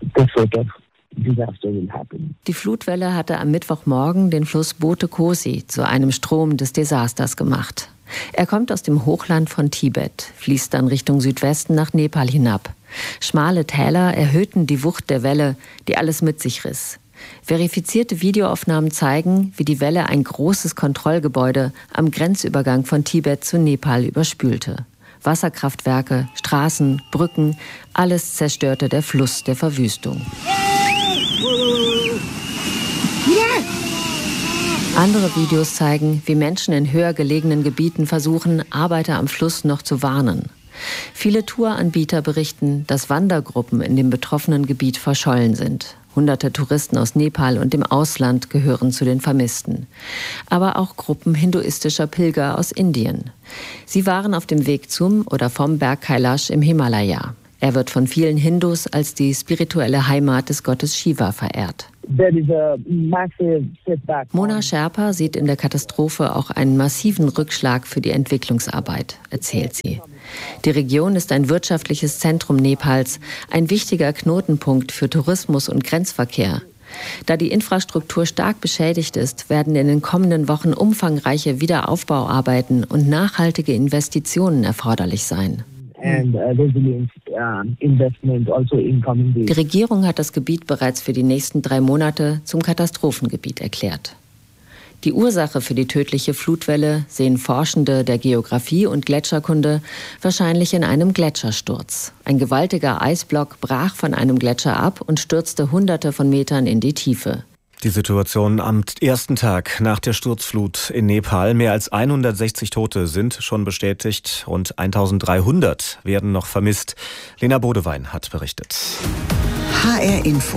Die Flutwelle hatte am Mittwochmorgen den Fluss Bote Kosi zu einem Strom des Desasters gemacht. Er kommt aus dem Hochland von Tibet, fließt dann Richtung Südwesten nach Nepal hinab. Schmale Täler erhöhten die Wucht der Welle, die alles mit sich riss. Verifizierte Videoaufnahmen zeigen, wie die Welle ein großes Kontrollgebäude am Grenzübergang von Tibet zu Nepal überspülte. Wasserkraftwerke, Straßen, Brücken, alles zerstörte der Fluss der Verwüstung. Andere Videos zeigen, wie Menschen in höher gelegenen Gebieten versuchen, Arbeiter am Fluss noch zu warnen. Viele Touranbieter berichten, dass Wandergruppen in dem betroffenen Gebiet verschollen sind. Hunderte Touristen aus Nepal und dem Ausland gehören zu den Vermissten. Aber auch Gruppen hinduistischer Pilger aus Indien. Sie waren auf dem Weg zum oder vom Berg Kailash im Himalaya. Er wird von vielen Hindus als die spirituelle Heimat des Gottes Shiva verehrt. Mona Sherpa sieht in der Katastrophe auch einen massiven Rückschlag für die Entwicklungsarbeit, erzählt sie. Die Region ist ein wirtschaftliches Zentrum Nepals, ein wichtiger Knotenpunkt für Tourismus und Grenzverkehr. Da die Infrastruktur stark beschädigt ist, werden in den kommenden Wochen umfangreiche Wiederaufbauarbeiten und nachhaltige Investitionen erforderlich sein. Die Regierung hat das Gebiet bereits für die nächsten drei Monate zum Katastrophengebiet erklärt. Die Ursache für die tödliche Flutwelle sehen Forschende der Geographie und Gletscherkunde wahrscheinlich in einem Gletschersturz. Ein gewaltiger Eisblock brach von einem Gletscher ab und stürzte Hunderte von Metern in die Tiefe. Die Situation am ersten Tag nach der Sturzflut in Nepal. Mehr als hundertsechzig Tote sind schon bestätigt. Rund eintausenddreihundert werden noch vermisst. Lena Bodewein hat berichtet. H R Info.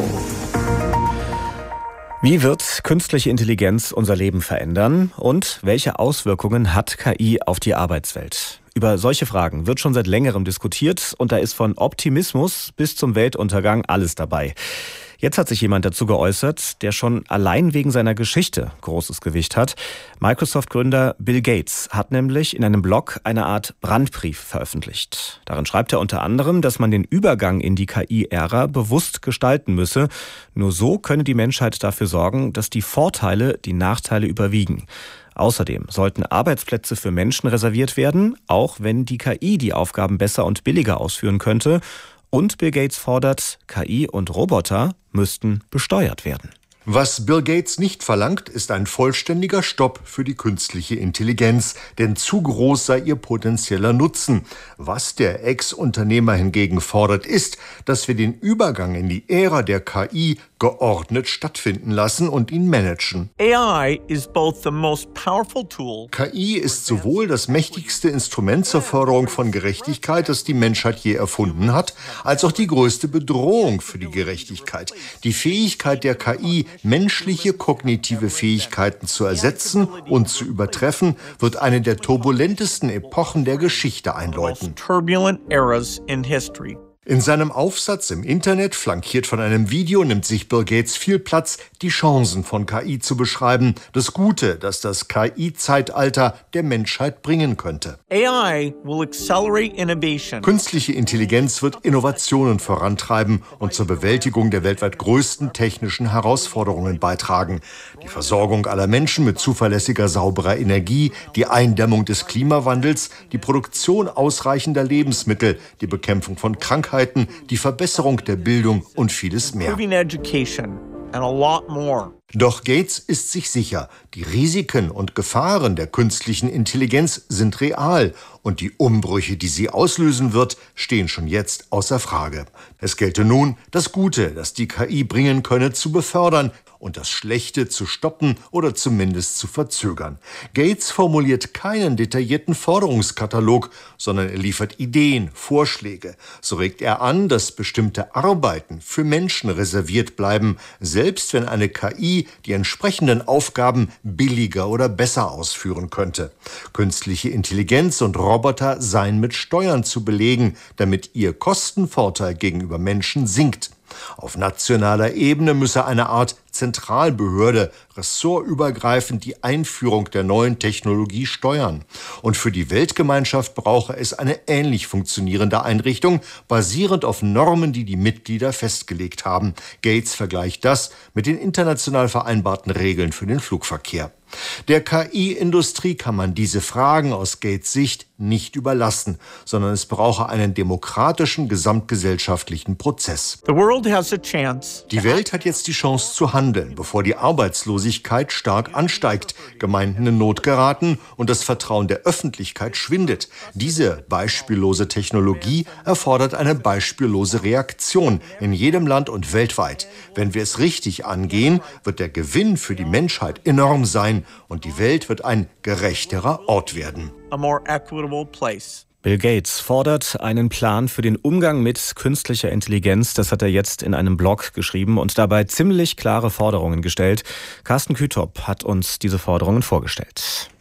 Wie wird künstliche Intelligenz unser Leben verändern? Und welche Auswirkungen hat K I auf die Arbeitswelt? Über solche Fragen wird schon seit längerem diskutiert. Und da ist von Optimismus bis zum Weltuntergang alles dabei. Jetzt hat sich jemand dazu geäußert, der schon allein wegen seiner Geschichte großes Gewicht hat. Microsoft-Gründer Bill Gates hat nämlich in einem Blog eine Art Brandbrief veröffentlicht. Darin schreibt er unter anderem, dass man den Übergang in die K I-Ära bewusst gestalten müsse. Nur so könne die Menschheit dafür sorgen, dass die Vorteile die Nachteile überwiegen. Außerdem sollten Arbeitsplätze für Menschen reserviert werden, auch wenn die K I die Aufgaben besser und billiger ausführen könnte. Und Bill Gates fordert, K I und Roboter müssten besteuert werden. Was Bill Gates nicht verlangt, ist ein vollständiger Stopp für die künstliche Intelligenz, denn zu groß sei ihr potenzieller Nutzen. Was der Ex-Unternehmer hingegen fordert, ist, dass wir den Übergang in die Ära der K I geordnet stattfinden lassen und ihn managen. A I is both the most powerful tool. K I ist sowohl das mächtigste Instrument zur Förderung von Gerechtigkeit, das die Menschheit je erfunden hat, als auch die größte Bedrohung für die Gerechtigkeit. Die Fähigkeit der K I, menschliche kognitive Fähigkeiten zu ersetzen und zu übertreffen, wird eine der turbulentesten Epochen der Geschichte einläuten. In seinem Aufsatz im Internet, flankiert von einem Video, nimmt sich Bill Gates viel Platz, die Chancen von K I zu beschreiben, das Gute, das das K I-Zeitalter der Menschheit bringen könnte. A I will accelerate innovation. Künstliche Intelligenz wird Innovationen vorantreiben und zur Bewältigung der weltweit größten technischen Herausforderungen beitragen. Die Versorgung aller Menschen mit zuverlässiger, sauberer Energie, die Eindämmung des Klimawandels, die Produktion ausreichender Lebensmittel, die Bekämpfung von Krankheiten, die Verbesserung der Bildung und vieles mehr. Doch Gates ist sich sicher, die Risiken und Gefahren der künstlichen Intelligenz sind real und die Umbrüche, die sie auslösen wird, stehen schon jetzt außer Frage. Es gelte nun, das Gute, das die K I bringen könne, zu befördern und das Schlechte zu stoppen oder zumindest zu verzögern. Gates formuliert keinen detaillierten Forderungskatalog, sondern er liefert Ideen, Vorschläge. So regt er an, dass bestimmte Arbeiten für Menschen reserviert bleiben, selbst wenn eine K I die entsprechenden Aufgaben billiger oder besser ausführen könnte. Künstliche Intelligenz und Roboter seien mit Steuern zu belegen, damit ihr Kostenvorteil gegenüber Menschen sinkt. Auf nationaler Ebene müsse eine Art Zentralbehörde ressortübergreifend die Einführung der neuen Technologie steuern. Und für die Weltgemeinschaft brauche es eine ähnlich funktionierende Einrichtung, basierend auf Normen, die die Mitglieder festgelegt haben. Gates vergleicht das mit den international vereinbarten Regeln für den Flugverkehr. Der K I-Industrie kann man diese Fragen aus Gates Sicht nicht überlassen, sondern es brauche einen demokratischen, gesamtgesellschaftlichen Prozess. The world has a chance. Die Welt hat jetzt die Chance zu handeln, bevor die Arbeitslosigkeit stark ansteigt, Gemeinden in Not geraten und das Vertrauen der Öffentlichkeit schwindet. Diese beispiellose Technologie erfordert eine beispiellose Reaktion in jedem Land und weltweit. Wenn wir es richtig angehen, wird der Gewinn für die Menschheit enorm sein und die Welt wird ein gerechterer Ort werden. A more equitable place. Bill Gates fordert einen Plan für den Umgang mit künstlicher Intelligenz. Das hat er jetzt in einem Blog geschrieben und dabei ziemlich klare Forderungen gestellt. Carsten Kütop hat uns diese Forderungen vorgestellt.